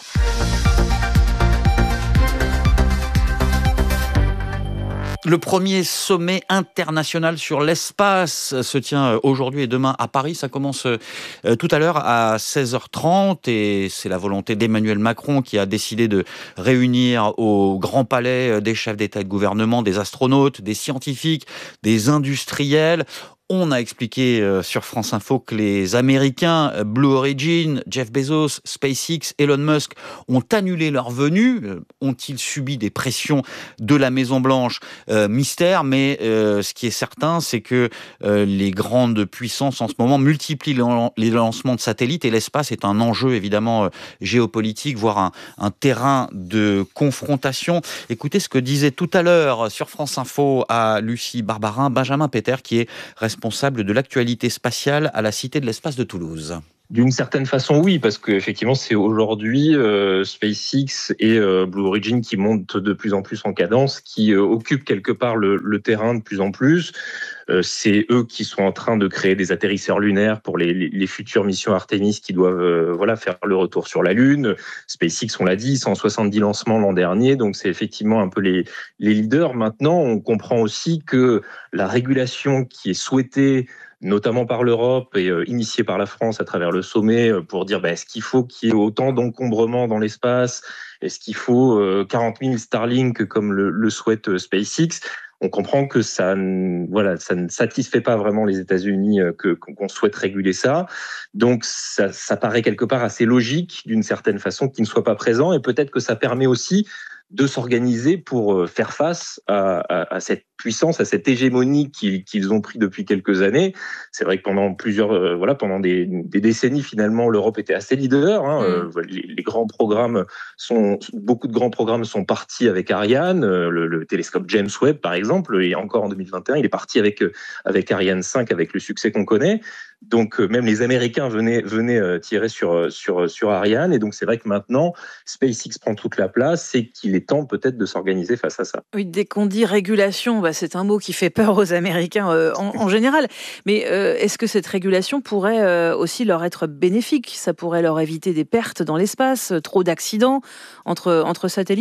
Le premier sommet international sur l'espace se tient aujourd'hui et demain à Paris. Ça commence tout à l'heure à seize heures trente et c'est la volonté d'Emmanuel Macron qui a décidé de réunir au Grand Palais des chefs d'État et de gouvernement, des astronautes, des scientifiques, des industriels. On a expliqué sur France Info que les Américains, Blue Origin, Jeff Bezos, SpaceX, Elon Musk, ont annulé leur venue. Ont-ils subi des pressions de la Maison-Blanche ? euh, Mystère, mais euh, ce qui est certain, c'est que euh, les grandes puissances en ce moment multiplient les lancements de satellites et l'espace est un enjeu évidemment euh, géopolitique, voire un, un terrain de confrontation. Écoutez ce que disait tout à l'heure sur France Info à Lucie Barbarin, Benjamin Peter, qui est responsable responsable de l'actualité spatiale à la Cité de l'Espace de Toulouse. D'une certaine façon, oui, parce qu'effectivement, c'est aujourd'hui euh, SpaceX et euh, Blue Origin qui montent de plus en plus en cadence, qui euh, occupent quelque part le, le terrain de plus en plus. Euh, c'est eux qui sont en train de créer des atterrisseurs lunaires pour les, les, les futures missions Artemis qui doivent euh, voilà, faire le retour sur la Lune. SpaceX, on l'a dit, cent soixante-dix lancements l'an dernier, donc c'est effectivement un peu les, les leaders. Maintenant, on comprend aussi que la régulation qui est souhaitée notamment par l'Europe et euh, initiée par la France à travers le sommet euh, pour dire bah, est-ce qu'il faut qu'il y ait autant d'encombrement dans l'espace ? Est-ce qu'il faut euh, quarante mille Starlink comme le, le souhaite euh, SpaceX ? On comprend que ça, voilà, ça ne satisfait pas vraiment les États-Unis euh, que, qu'on souhaite réguler ça. Donc ça, ça paraît quelque part assez logique d'une certaine façon qu'ils ne soient pas présents et peut-être que ça permet aussi de s'organiser pour faire face à, à, à cette puissance, à cette hégémonie qu'ils, qu'ils ont pris depuis quelques années. C'est vrai que pendant plusieurs, euh, voilà, pendant des, des décennies, finalement, l'Europe était assez leader. Hein. Mmh. Euh, les, les grands programmes sont, beaucoup de grands programmes sont partis avec Ariane. Euh, le, le télescope James Webb, par exemple, et encore en deux mille vingt et un, il est parti avec avec Ariane cinq, avec le succès qu'on connaît. Donc, euh, même les Américains venaient venaient euh, tirer sur sur sur Ariane. Et donc, c'est vrai que maintenant, SpaceX prend toute la place et qu'il est temps peut-être de s'organiser face à ça. Oui, dès qu'on dit régulation, bah, c'est un mot qui fait peur aux Américains euh, en, en général. Mais euh, est-ce que cette régulation pourrait euh, aussi leur être bénéfique ? Ça pourrait leur éviter des pertes dans l'espace, trop d'accidents entre, entre satellites ?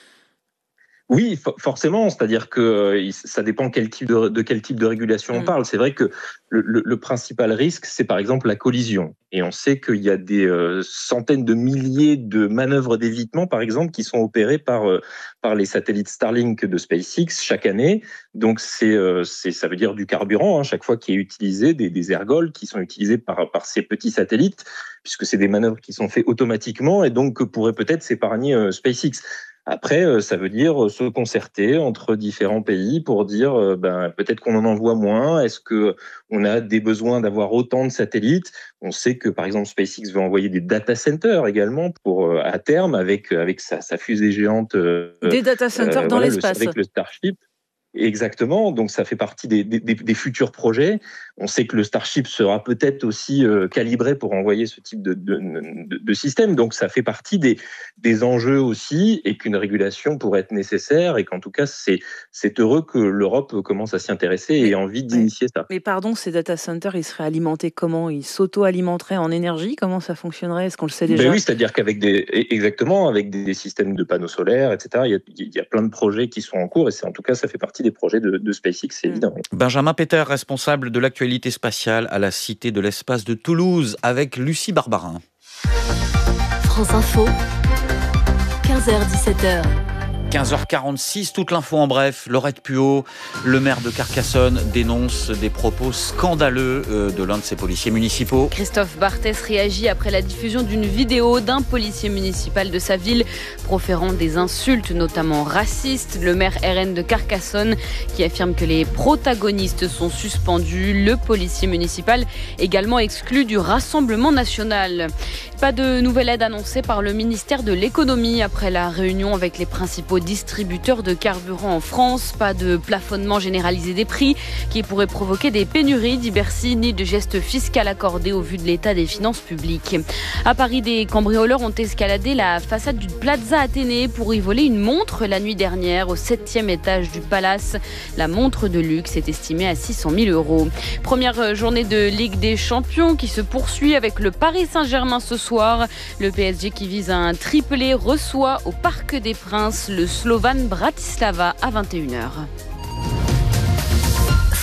Oui, forcément, c'est-à-dire que ça dépend quel type de, de quel type de régulation on parle. C'est vrai que le, le, le principal risque, c'est par exemple la collision. Et on sait qu'il y a des euh, centaines de milliers de manœuvres d'évitement, par exemple, qui sont opérées par euh, par les satellites Starlink de SpaceX chaque année. Donc c'est euh, c'est ça veut dire du carburant hein, chaque fois qui est utilisé, des, des ergols qui sont utilisés par par ces petits satellites, puisque c'est des manœuvres qui sont faites automatiquement et donc que pourrait peut-être s'épargner euh, SpaceX. Après, ça veut dire se concerter entre différents pays pour dire ben, peut-être qu'on en envoie moins. Est-ce qu'on a des besoins d'avoir autant de satellites ? On sait que, par exemple, SpaceX veut envoyer des data centers également pour, à terme avec, avec sa, sa fusée géante. Des data centers euh, dans voilà, l'espace. Le, avec le Starship. Exactement, donc ça fait partie des, des, des futurs projets. On sait que le Starship sera peut-être aussi euh, calibré pour envoyer ce type de, de, de, de système. Donc ça fait partie des, des enjeux aussi et qu'une régulation pourrait être nécessaire et qu'en tout cas c'est, c'est heureux que l'Europe commence à s'y intéresser et ait envie d'initier ça. Mais pardon, ces data centers, ils seraient alimentés comment ? Ils s'auto-alimenteraient en énergie ? Comment ça fonctionnerait ? Est-ce qu'on le sait déjà ? Ben oui, c'est-à-dire qu'avec des, exactement, avec des systèmes de panneaux solaires, et cetera, il y a, il y a plein de projets qui sont en cours et c'est, en tout cas ça fait partie des projets de, de SpaceX, c'est évident. Benjamin Peter, responsable de l'actualité spatiale à la Cité de l'Espace de Toulouse, avec Lucie Barbarin. France Info, quinze heures dix-sept heures. quinze heures quarante-six, toute l'info en bref. Laurette Puot, le maire de Carcassonne, dénonce des propos scandaleux de l'un de ses policiers municipaux. Christophe Barthès réagit après la diffusion d'une vidéo d'un policier municipal de sa ville proférant des insultes, notamment racistes. Le maire R N de Carcassonne qui affirme que les protagonistes sont suspendus. Le policier municipal également exclu du Rassemblement national. Pas de nouvelle aide annoncée par le ministère de l'économie après la réunion avec les principaux distributeurs de carburant en France. Pas de plafonnement généralisé des prix qui pourrait provoquer des pénuries, dit Bercy, ni de geste fiscal accordé au vu de l'état des finances publiques. À Paris, des cambrioleurs ont escaladé la façade du Plaza Athénée pour y voler une montre la nuit dernière au septième étage du Palace. La montre de luxe est estimée à six cent mille euros. Première journée de Ligue des Champions qui se poursuit avec le Paris Saint-Germain ce soir. Le P S G qui vise un triplé reçoit au Parc des Princes le Slovan Bratislava à vingt et une heures.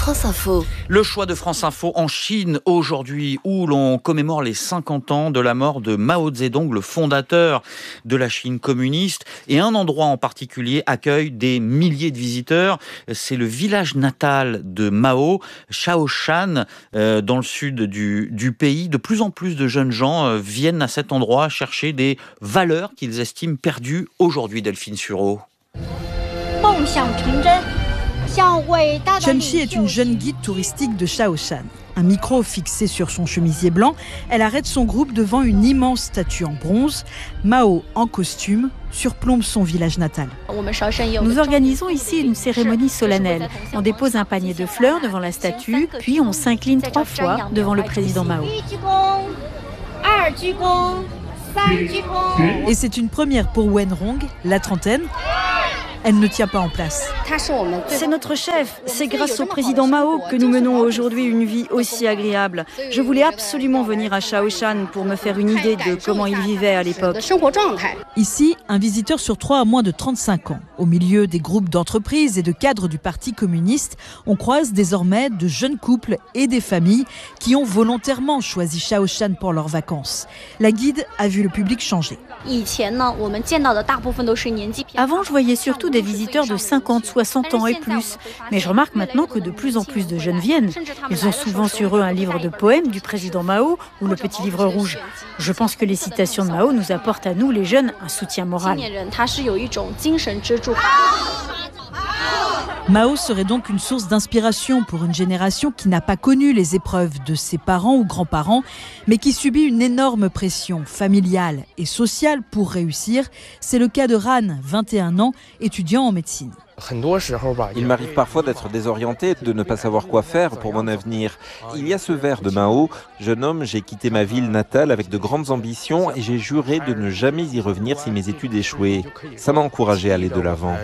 France Info. Le choix de France Info en Chine aujourd'hui, où l'on commémore les cinquante ans de la mort de Mao Zedong, le fondateur de la Chine communiste. Et un endroit en particulier accueille des milliers de visiteurs. C'est le village natal de Mao, Shaoshan, euh, dans le sud du, du pays. De plus en plus de jeunes gens euh, viennent à cet endroit chercher des valeurs qu'ils estiment perdues aujourd'hui, Delphine Sureau. Chen Shi est une jeune guide touristique de Shaoshan. Un micro fixé sur son chemisier blanc, elle arrête son groupe devant une immense statue en bronze. Mao, en costume, surplombe son village natal. Nous organisons ici une cérémonie solennelle. On dépose un panier de fleurs devant la statue, puis on s'incline trois fois devant le président Mao. Et c'est une première pour Wen Rong, la trentaine. Elle ne tient pas en place. C'est notre chef. C'est grâce au président Mao que nous menons aujourd'hui une vie aussi agréable. Je voulais absolument venir à Shaoshan pour me faire une idée de comment il vivait à l'époque. Ici, un visiteur sur trois a moins de trente-cinq ans. Au milieu des groupes d'entreprises et de cadres du Parti communiste, on croise désormais de jeunes couples et des familles qui ont volontairement choisi Shaoshan pour leurs vacances. La guide a vu le public changer. Avant, je voyais surtout des visiteurs de cinquante, soixante ans et plus. Mais je remarque maintenant que de plus en plus de jeunes viennent. Ils ont souvent sur eux un livre de poèmes du président Mao ou le petit livre rouge. Je pense que les citations de Mao nous apportent à nous, les jeunes, un soutien moral. Mao serait donc une source d'inspiration pour une génération qui n'a pas connu les épreuves de ses parents ou grands-parents, mais qui subit une énorme pression familiale et sociale pour réussir. C'est le cas de Ran, vingt et un ans, étudiant en médecine. Il m'arrive parfois d'être désorienté, de ne pas savoir quoi faire pour mon avenir. Il y a ce vers de Mao, « Jeune homme, j'ai quitté ma ville natale avec de grandes ambitions et j'ai juré de ne jamais y revenir si mes études échouaient. » Ça m'a encouragé à aller de l'avant.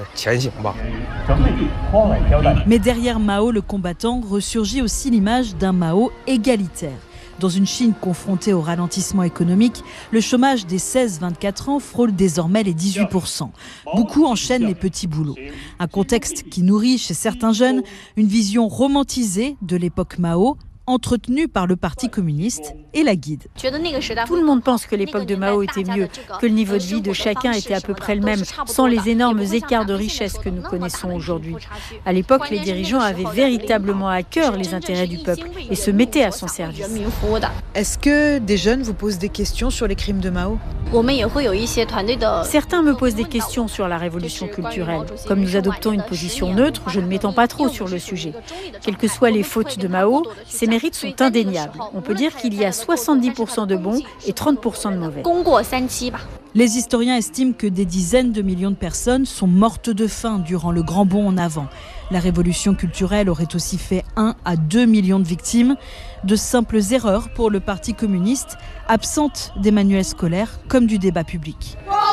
Mais derrière Mao, le combattant, ressurgit aussi l'image d'un Mao égalitaire. Dans une Chine confrontée au ralentissement économique, le chômage des seize vingt-quatre ans frôle désormais les dix-huit pour cent. Beaucoup enchaînent les petits boulots. Un contexte qui nourrit chez certains jeunes une vision romantisée de l'époque Mao, entretenue par le Parti communiste et la guide. Tout le monde pense que l'époque de Mao était mieux, que le niveau de vie de chacun était à peu près le même, sans les énormes écarts de richesse que nous connaissons aujourd'hui. À l'époque, les dirigeants avaient véritablement à cœur les intérêts du peuple et se mettaient à son service. Est-ce que des jeunes vous posent des questions sur les crimes de Mao ? Certains me posent des questions sur la révolution culturelle. Comme nous adoptons une position neutre, je ne m'étends pas trop sur le sujet. Quelles que soient les fautes de Mao, ces mérites sont indéniables. On peut dire qu'il y a soixante-dix pour cent de bons et trente pour cent de mauvais. Les historiens estiment que des dizaines de millions de personnes sont mortes de faim durant le grand bond en avant. La révolution culturelle aurait aussi fait un à deux millions de victimes. De simples erreurs pour le Parti communiste, absentes des manuels scolaires comme du débat public.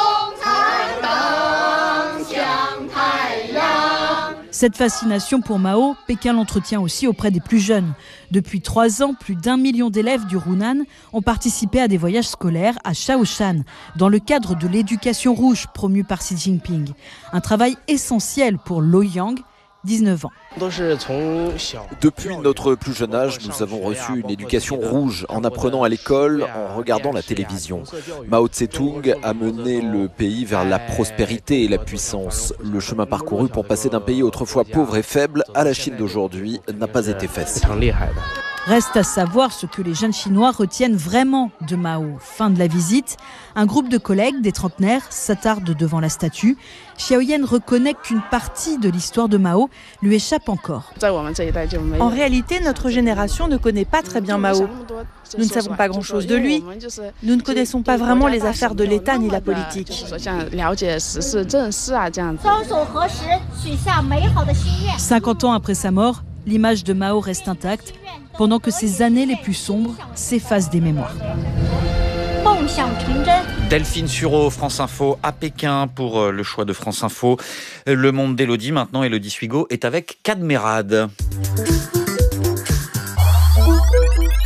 Cette fascination pour Mao, Pékin l'entretient aussi auprès des plus jeunes. Depuis trois ans, plus d'un million d'élèves du Hunan ont participé à des voyages scolaires à Shaoshan, dans le cadre de l'éducation rouge promue par Xi Jinping. Un travail essentiel pour Lo Yang, dix-neuf ans. Depuis notre plus jeune âge, nous avons reçu une éducation rouge en apprenant à l'école, en regardant la télévision. Mao Tse-tung a mené le pays vers la prospérité et la puissance. Le chemin parcouru pour passer d'un pays autrefois pauvre et faible à la Chine d'aujourd'hui n'a pas été facile. Reste à savoir ce que les jeunes Chinois retiennent vraiment de Mao. Fin de la visite, un groupe de collègues, des trentenaires, s'attarde devant la statue. Xiaoyan reconnaît qu'une partie de l'histoire de Mao lui échappe encore. En réalité, notre génération ne connaît pas très bien Mao. Nous ne savons pas grand-chose de lui. Nous ne connaissons pas vraiment les affaires de l'État ni la politique. cinquante ans après sa mort, l'image de Mao reste intacte, pendant que ses années les plus sombres s'effacent des mémoires. Delphine Sureau, France Info à Pékin pour le choix de France Info. Le Monde d'Élodie maintenant, Élodie Suigo est avec Cadmerade.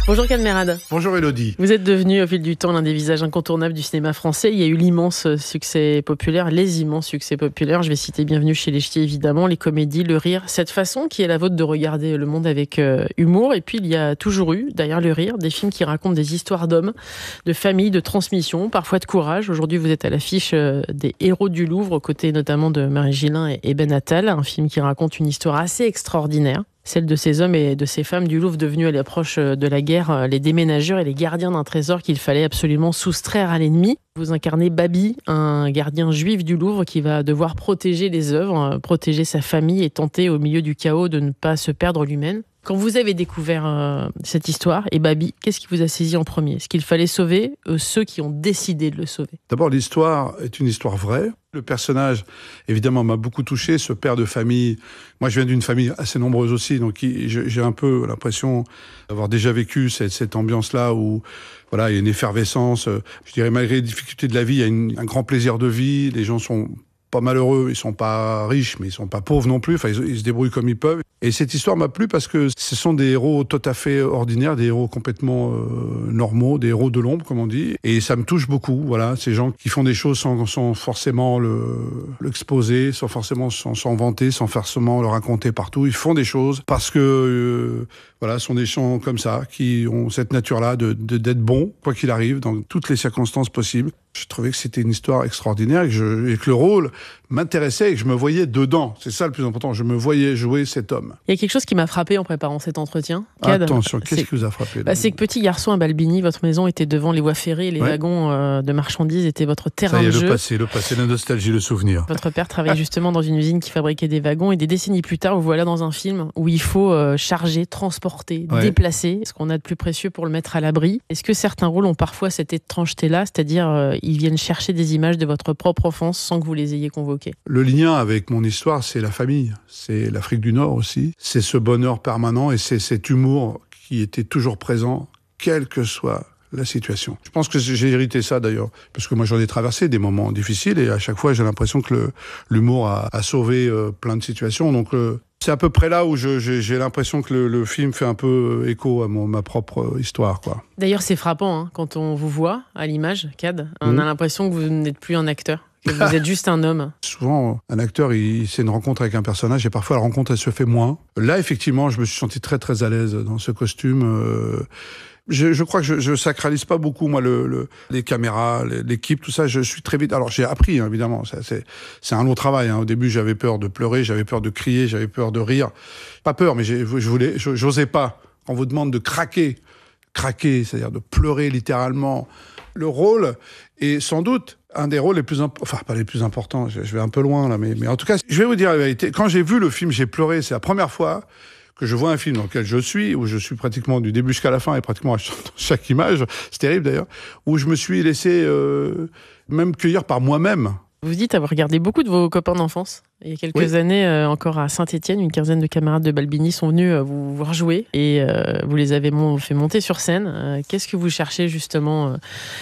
Bonjour Kad Merad. Bonjour Elodie. Vous êtes devenu au fil du temps l'un des visages incontournables du cinéma français. Il y a eu l'immense succès populaire, les immenses succès populaires. Je vais citer Bienvenue chez les Ch'tis évidemment, les comédies, le rire, cette façon qui est la vôtre de regarder le monde avec euh, humour. Et puis il y a toujours eu, derrière le rire, des films qui racontent des histoires d'hommes, de famille, de transmission, parfois de courage. Aujourd'hui vous êtes à l'affiche euh, des Héros du Louvre, aux côtés notamment de Marie Gillin et, et Ben Attal, un film qui raconte une histoire assez extraordinaire. Celle de ces hommes et de ces femmes du Louvre devenus à l'approche de la guerre les déménageurs et les gardiens d'un trésor qu'il fallait absolument soustraire à l'ennemi. Vous incarnez Babi, un gardien juif du Louvre qui va devoir protéger les œuvres, protéger sa famille et tenter au milieu du chaos de ne pas se perdre lui-même. Quand vous avez découvert euh, cette histoire et Babi, qu'est-ce qui vous a saisi en premier ? Est-ce qu'il fallait sauver euh, ceux qui ont décidé de le sauver ? D'abord, l'histoire est une histoire vraie. Le personnage, évidemment, m'a beaucoup touché, ce père de famille. Moi, je viens d'une famille assez nombreuse aussi, donc j'ai un peu l'impression d'avoir déjà vécu cette, cette ambiance-là où voilà, il y a une effervescence. Je dirais, malgré les difficultés de la vie, il y a une, un grand plaisir de vie. Les gens sont pas malheureux, ils sont pas riches, mais ils sont pas pauvres non plus. Enfin, ils, ils se débrouillent comme ils peuvent. Et cette histoire m'a plu parce que ce sont des héros tout à fait ordinaires, des héros complètement euh, normaux, des héros de l'ombre, comme on dit. Et ça me touche beaucoup. Voilà, ces gens qui font des choses sans, sans forcément le, l'exposer, sans forcément s'en, s'en vanter, sans forcément le raconter partout. Ils font des choses parce que euh, voilà, ce sont des gens comme ça qui ont cette nature-là de, de d'être bons, quoi qu'il arrive, dans toutes les circonstances possibles. Je trouvais que c'était une histoire extraordinaire et que, je, et que le rôle m'intéressait et que je me voyais dedans. C'est ça le plus important. Je me voyais jouer cet homme. Il y a quelque chose qui m'a frappé en préparant cet entretien. Kad, Attention, qu'est-ce qui vous a frappé bah, C'est que petit garçon à Balbini, votre maison était devant les voies ferrées et les ouais. wagons euh, de marchandises étaient votre terrain ça y est, de jeu. Le passé, le passé, la nostalgie, le souvenir. Votre père travaillait justement dans une usine qui fabriquait des wagons et des décennies plus tard, vous voilà dans un film où il faut euh, charger, transporter, ouais. déplacer ce qu'on a de plus précieux pour le mettre à l'abri. Est-ce que certains rôles ont parfois cette étrangeté-là, c'est-à-dire euh, ils viennent chercher des images de votre propre enfance sans que vous les ayez convoquées ? Le lien avec mon histoire, c'est la famille, c'est l'Afrique du Nord aussi, c'est ce bonheur permanent et c'est cet humour qui était toujours présent, quelle que soit la situation. Je pense que j'ai hérité ça d'ailleurs, parce que moi j'en ai traversé des moments difficiles et à chaque fois j'ai l'impression que le, l'humour a, a sauvé euh, plein de situations. Donc euh, c'est à peu près là où je, j'ai, j'ai l'impression que le, le film fait un peu écho à mon, ma propre histoire, quoi. D'ailleurs c'est frappant hein, quand on vous voit à l'image, Kad, on mmh. a l'impression que vous n'êtes plus un acteur. Que vous êtes juste un homme. Souvent, un acteur, il, c'est une rencontre avec un personnage et parfois la rencontre, elle se fait moins. Là, effectivement, je me suis senti très très à l'aise dans ce costume. Euh, je, je crois que je, je sacralise pas beaucoup, moi, le, le, les caméras, l'équipe, tout ça. Je suis très vite... Alors, j'ai appris, hein, évidemment. Ça, c'est, c'est un long travail. Hein. Au début, j'avais peur de pleurer, j'avais peur de crier, j'avais peur de rire. Pas peur, mais j'ai, je voulais, j'osais pas. On vous demande de craquer. Craquer, c'est-à-dire de pleurer littéralement. Le rôle est sans doute un des rôles les plus importants, enfin pas les plus importants, je, je vais un peu loin là, mais, mais en tout cas, je vais vous dire la vérité. Quand j'ai vu le film, j'ai pleuré. C'est la première fois que je vois un film dans lequel je suis, où je suis pratiquement du début jusqu'à la fin et pratiquement à chaque image, c'est terrible d'ailleurs, où je me suis laissé euh, même cueillir par moi-même. Vous dites avoir regardé beaucoup de vos copains d'enfance. Il y a quelques oui. années, euh, encore à Saint-Étienne, une quinzaine de camarades de Balbini sont venus euh, vous voir jouer et euh, vous les avez mon- fait monter sur scène. Euh, qu'est-ce que vous cherchez justement euh,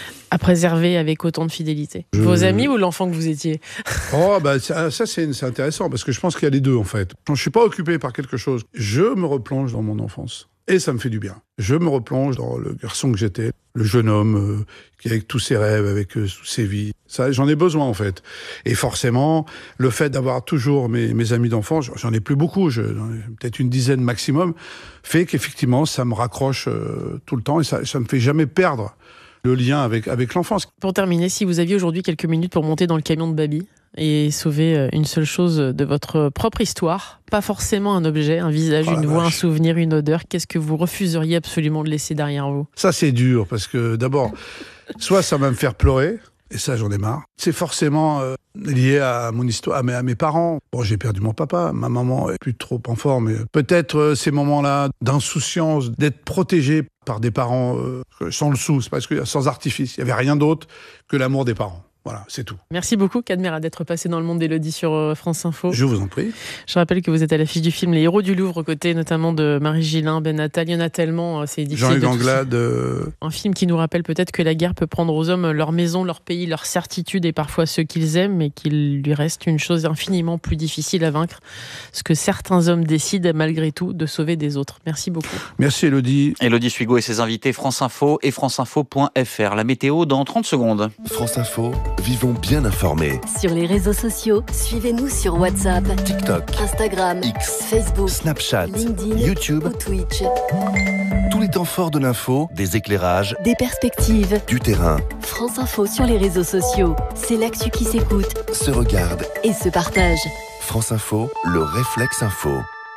à préserver avec autant de fidélité ? Je... Vos amis ou l'enfant que vous étiez ? Oh, bah, ça, ça c'est, c'est intéressant parce que je pense qu'il y a les deux en fait. Quand je suis pas occupé par quelque chose, je me replonge dans mon enfance. Et ça me fait du bien. Je me replonge dans le garçon que j'étais, le jeune homme euh, qui avec tous ses rêves, avec euh, toutes ses vies. Ça, j'en ai besoin en fait. Et forcément, le fait d'avoir toujours mes, mes amis d'enfance, j'en ai plus beaucoup, je, j'en ai peut-être une dizaine maximum, fait qu'effectivement, ça me raccroche euh, tout le temps et ça, ça me fait jamais perdre le lien avec, avec l'enfance. Pour terminer, si vous aviez aujourd'hui quelques minutes pour monter dans le camion de Babi et sauver une seule chose de votre propre histoire, pas forcément un objet, un visage, oh une voix, vache. un souvenir, une odeur, qu'est-ce que vous refuseriez absolument de laisser derrière vous ? Ça, c'est dur, parce que d'abord, soit ça va me faire pleurer, et ça, j'en ai marre. C'est forcément euh, lié à mon histoire, à mes, à mes parents. Bon, j'ai perdu mon papa, ma maman est plus trop en forme. Mais peut-être euh, ces moments-là d'insouciance, d'être protégé par des parents euh, sans le sou, c'est parce que sans artifice, il n'y avait rien d'autre que l'amour des parents. Voilà, c'est tout. Merci beaucoup, Cadmera, d'être passé dans le monde d'Élodie sur France Info. Je vous en prie. Je rappelle que vous êtes à l'affiche du film Les Héros du Louvre, aux côtés notamment de Marie Gillin, Ben Attal. Il y en a tellement, c'est difficile. Jean-Hugues Anglade. Euh... Un film qui nous rappelle peut-être que la guerre peut prendre aux hommes leur maison, leur pays, leur certitude et parfois ceux qu'ils aiment, mais qu'il lui reste une chose infiniment plus difficile à vaincre, ce que certains hommes décident malgré tout de sauver des autres. Merci beaucoup. Merci Élodie. Élodie Suigo et ses invités, France Info et franceinfo point f r. La météo dans trente secondes. France Info, vivons bien informés. Sur les réseaux sociaux, suivez-nous sur WhatsApp, TikTok, Instagram, X, Facebook, Snapchat, LinkedIn, YouTube ou Twitch. Tous les temps forts de l'info, des éclairages, des perspectives, du terrain. France Info sur les réseaux sociaux, c'est l'actu qui s'écoute, se regarde et se partage. France Info, le réflexe info.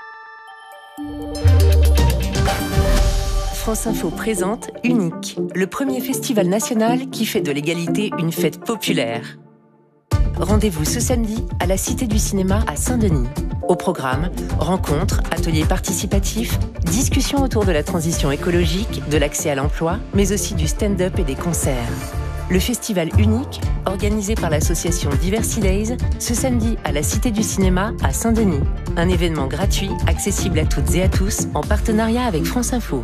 France Info présente Unique, le premier festival national qui fait de l'égalité une fête populaire. Rendez-vous ce samedi à la Cité du Cinéma à Saint-Denis. Au programme, rencontres, ateliers participatifs, discussions autour de la transition écologique, de l'accès à l'emploi, mais aussi du stand-up et des concerts. Le festival Unique, organisé par l'association Diversity Days, ce samedi à la Cité du Cinéma à Saint-Denis. Un événement gratuit, accessible à toutes et à tous, en partenariat avec France Info.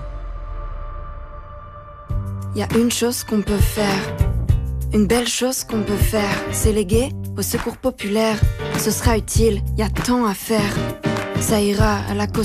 Il y a une chose qu'on peut faire, une belle chose qu'on peut faire, c'est léguer au secours populaire. Ce sera utile, il y a tant à faire. Ça ira à la cause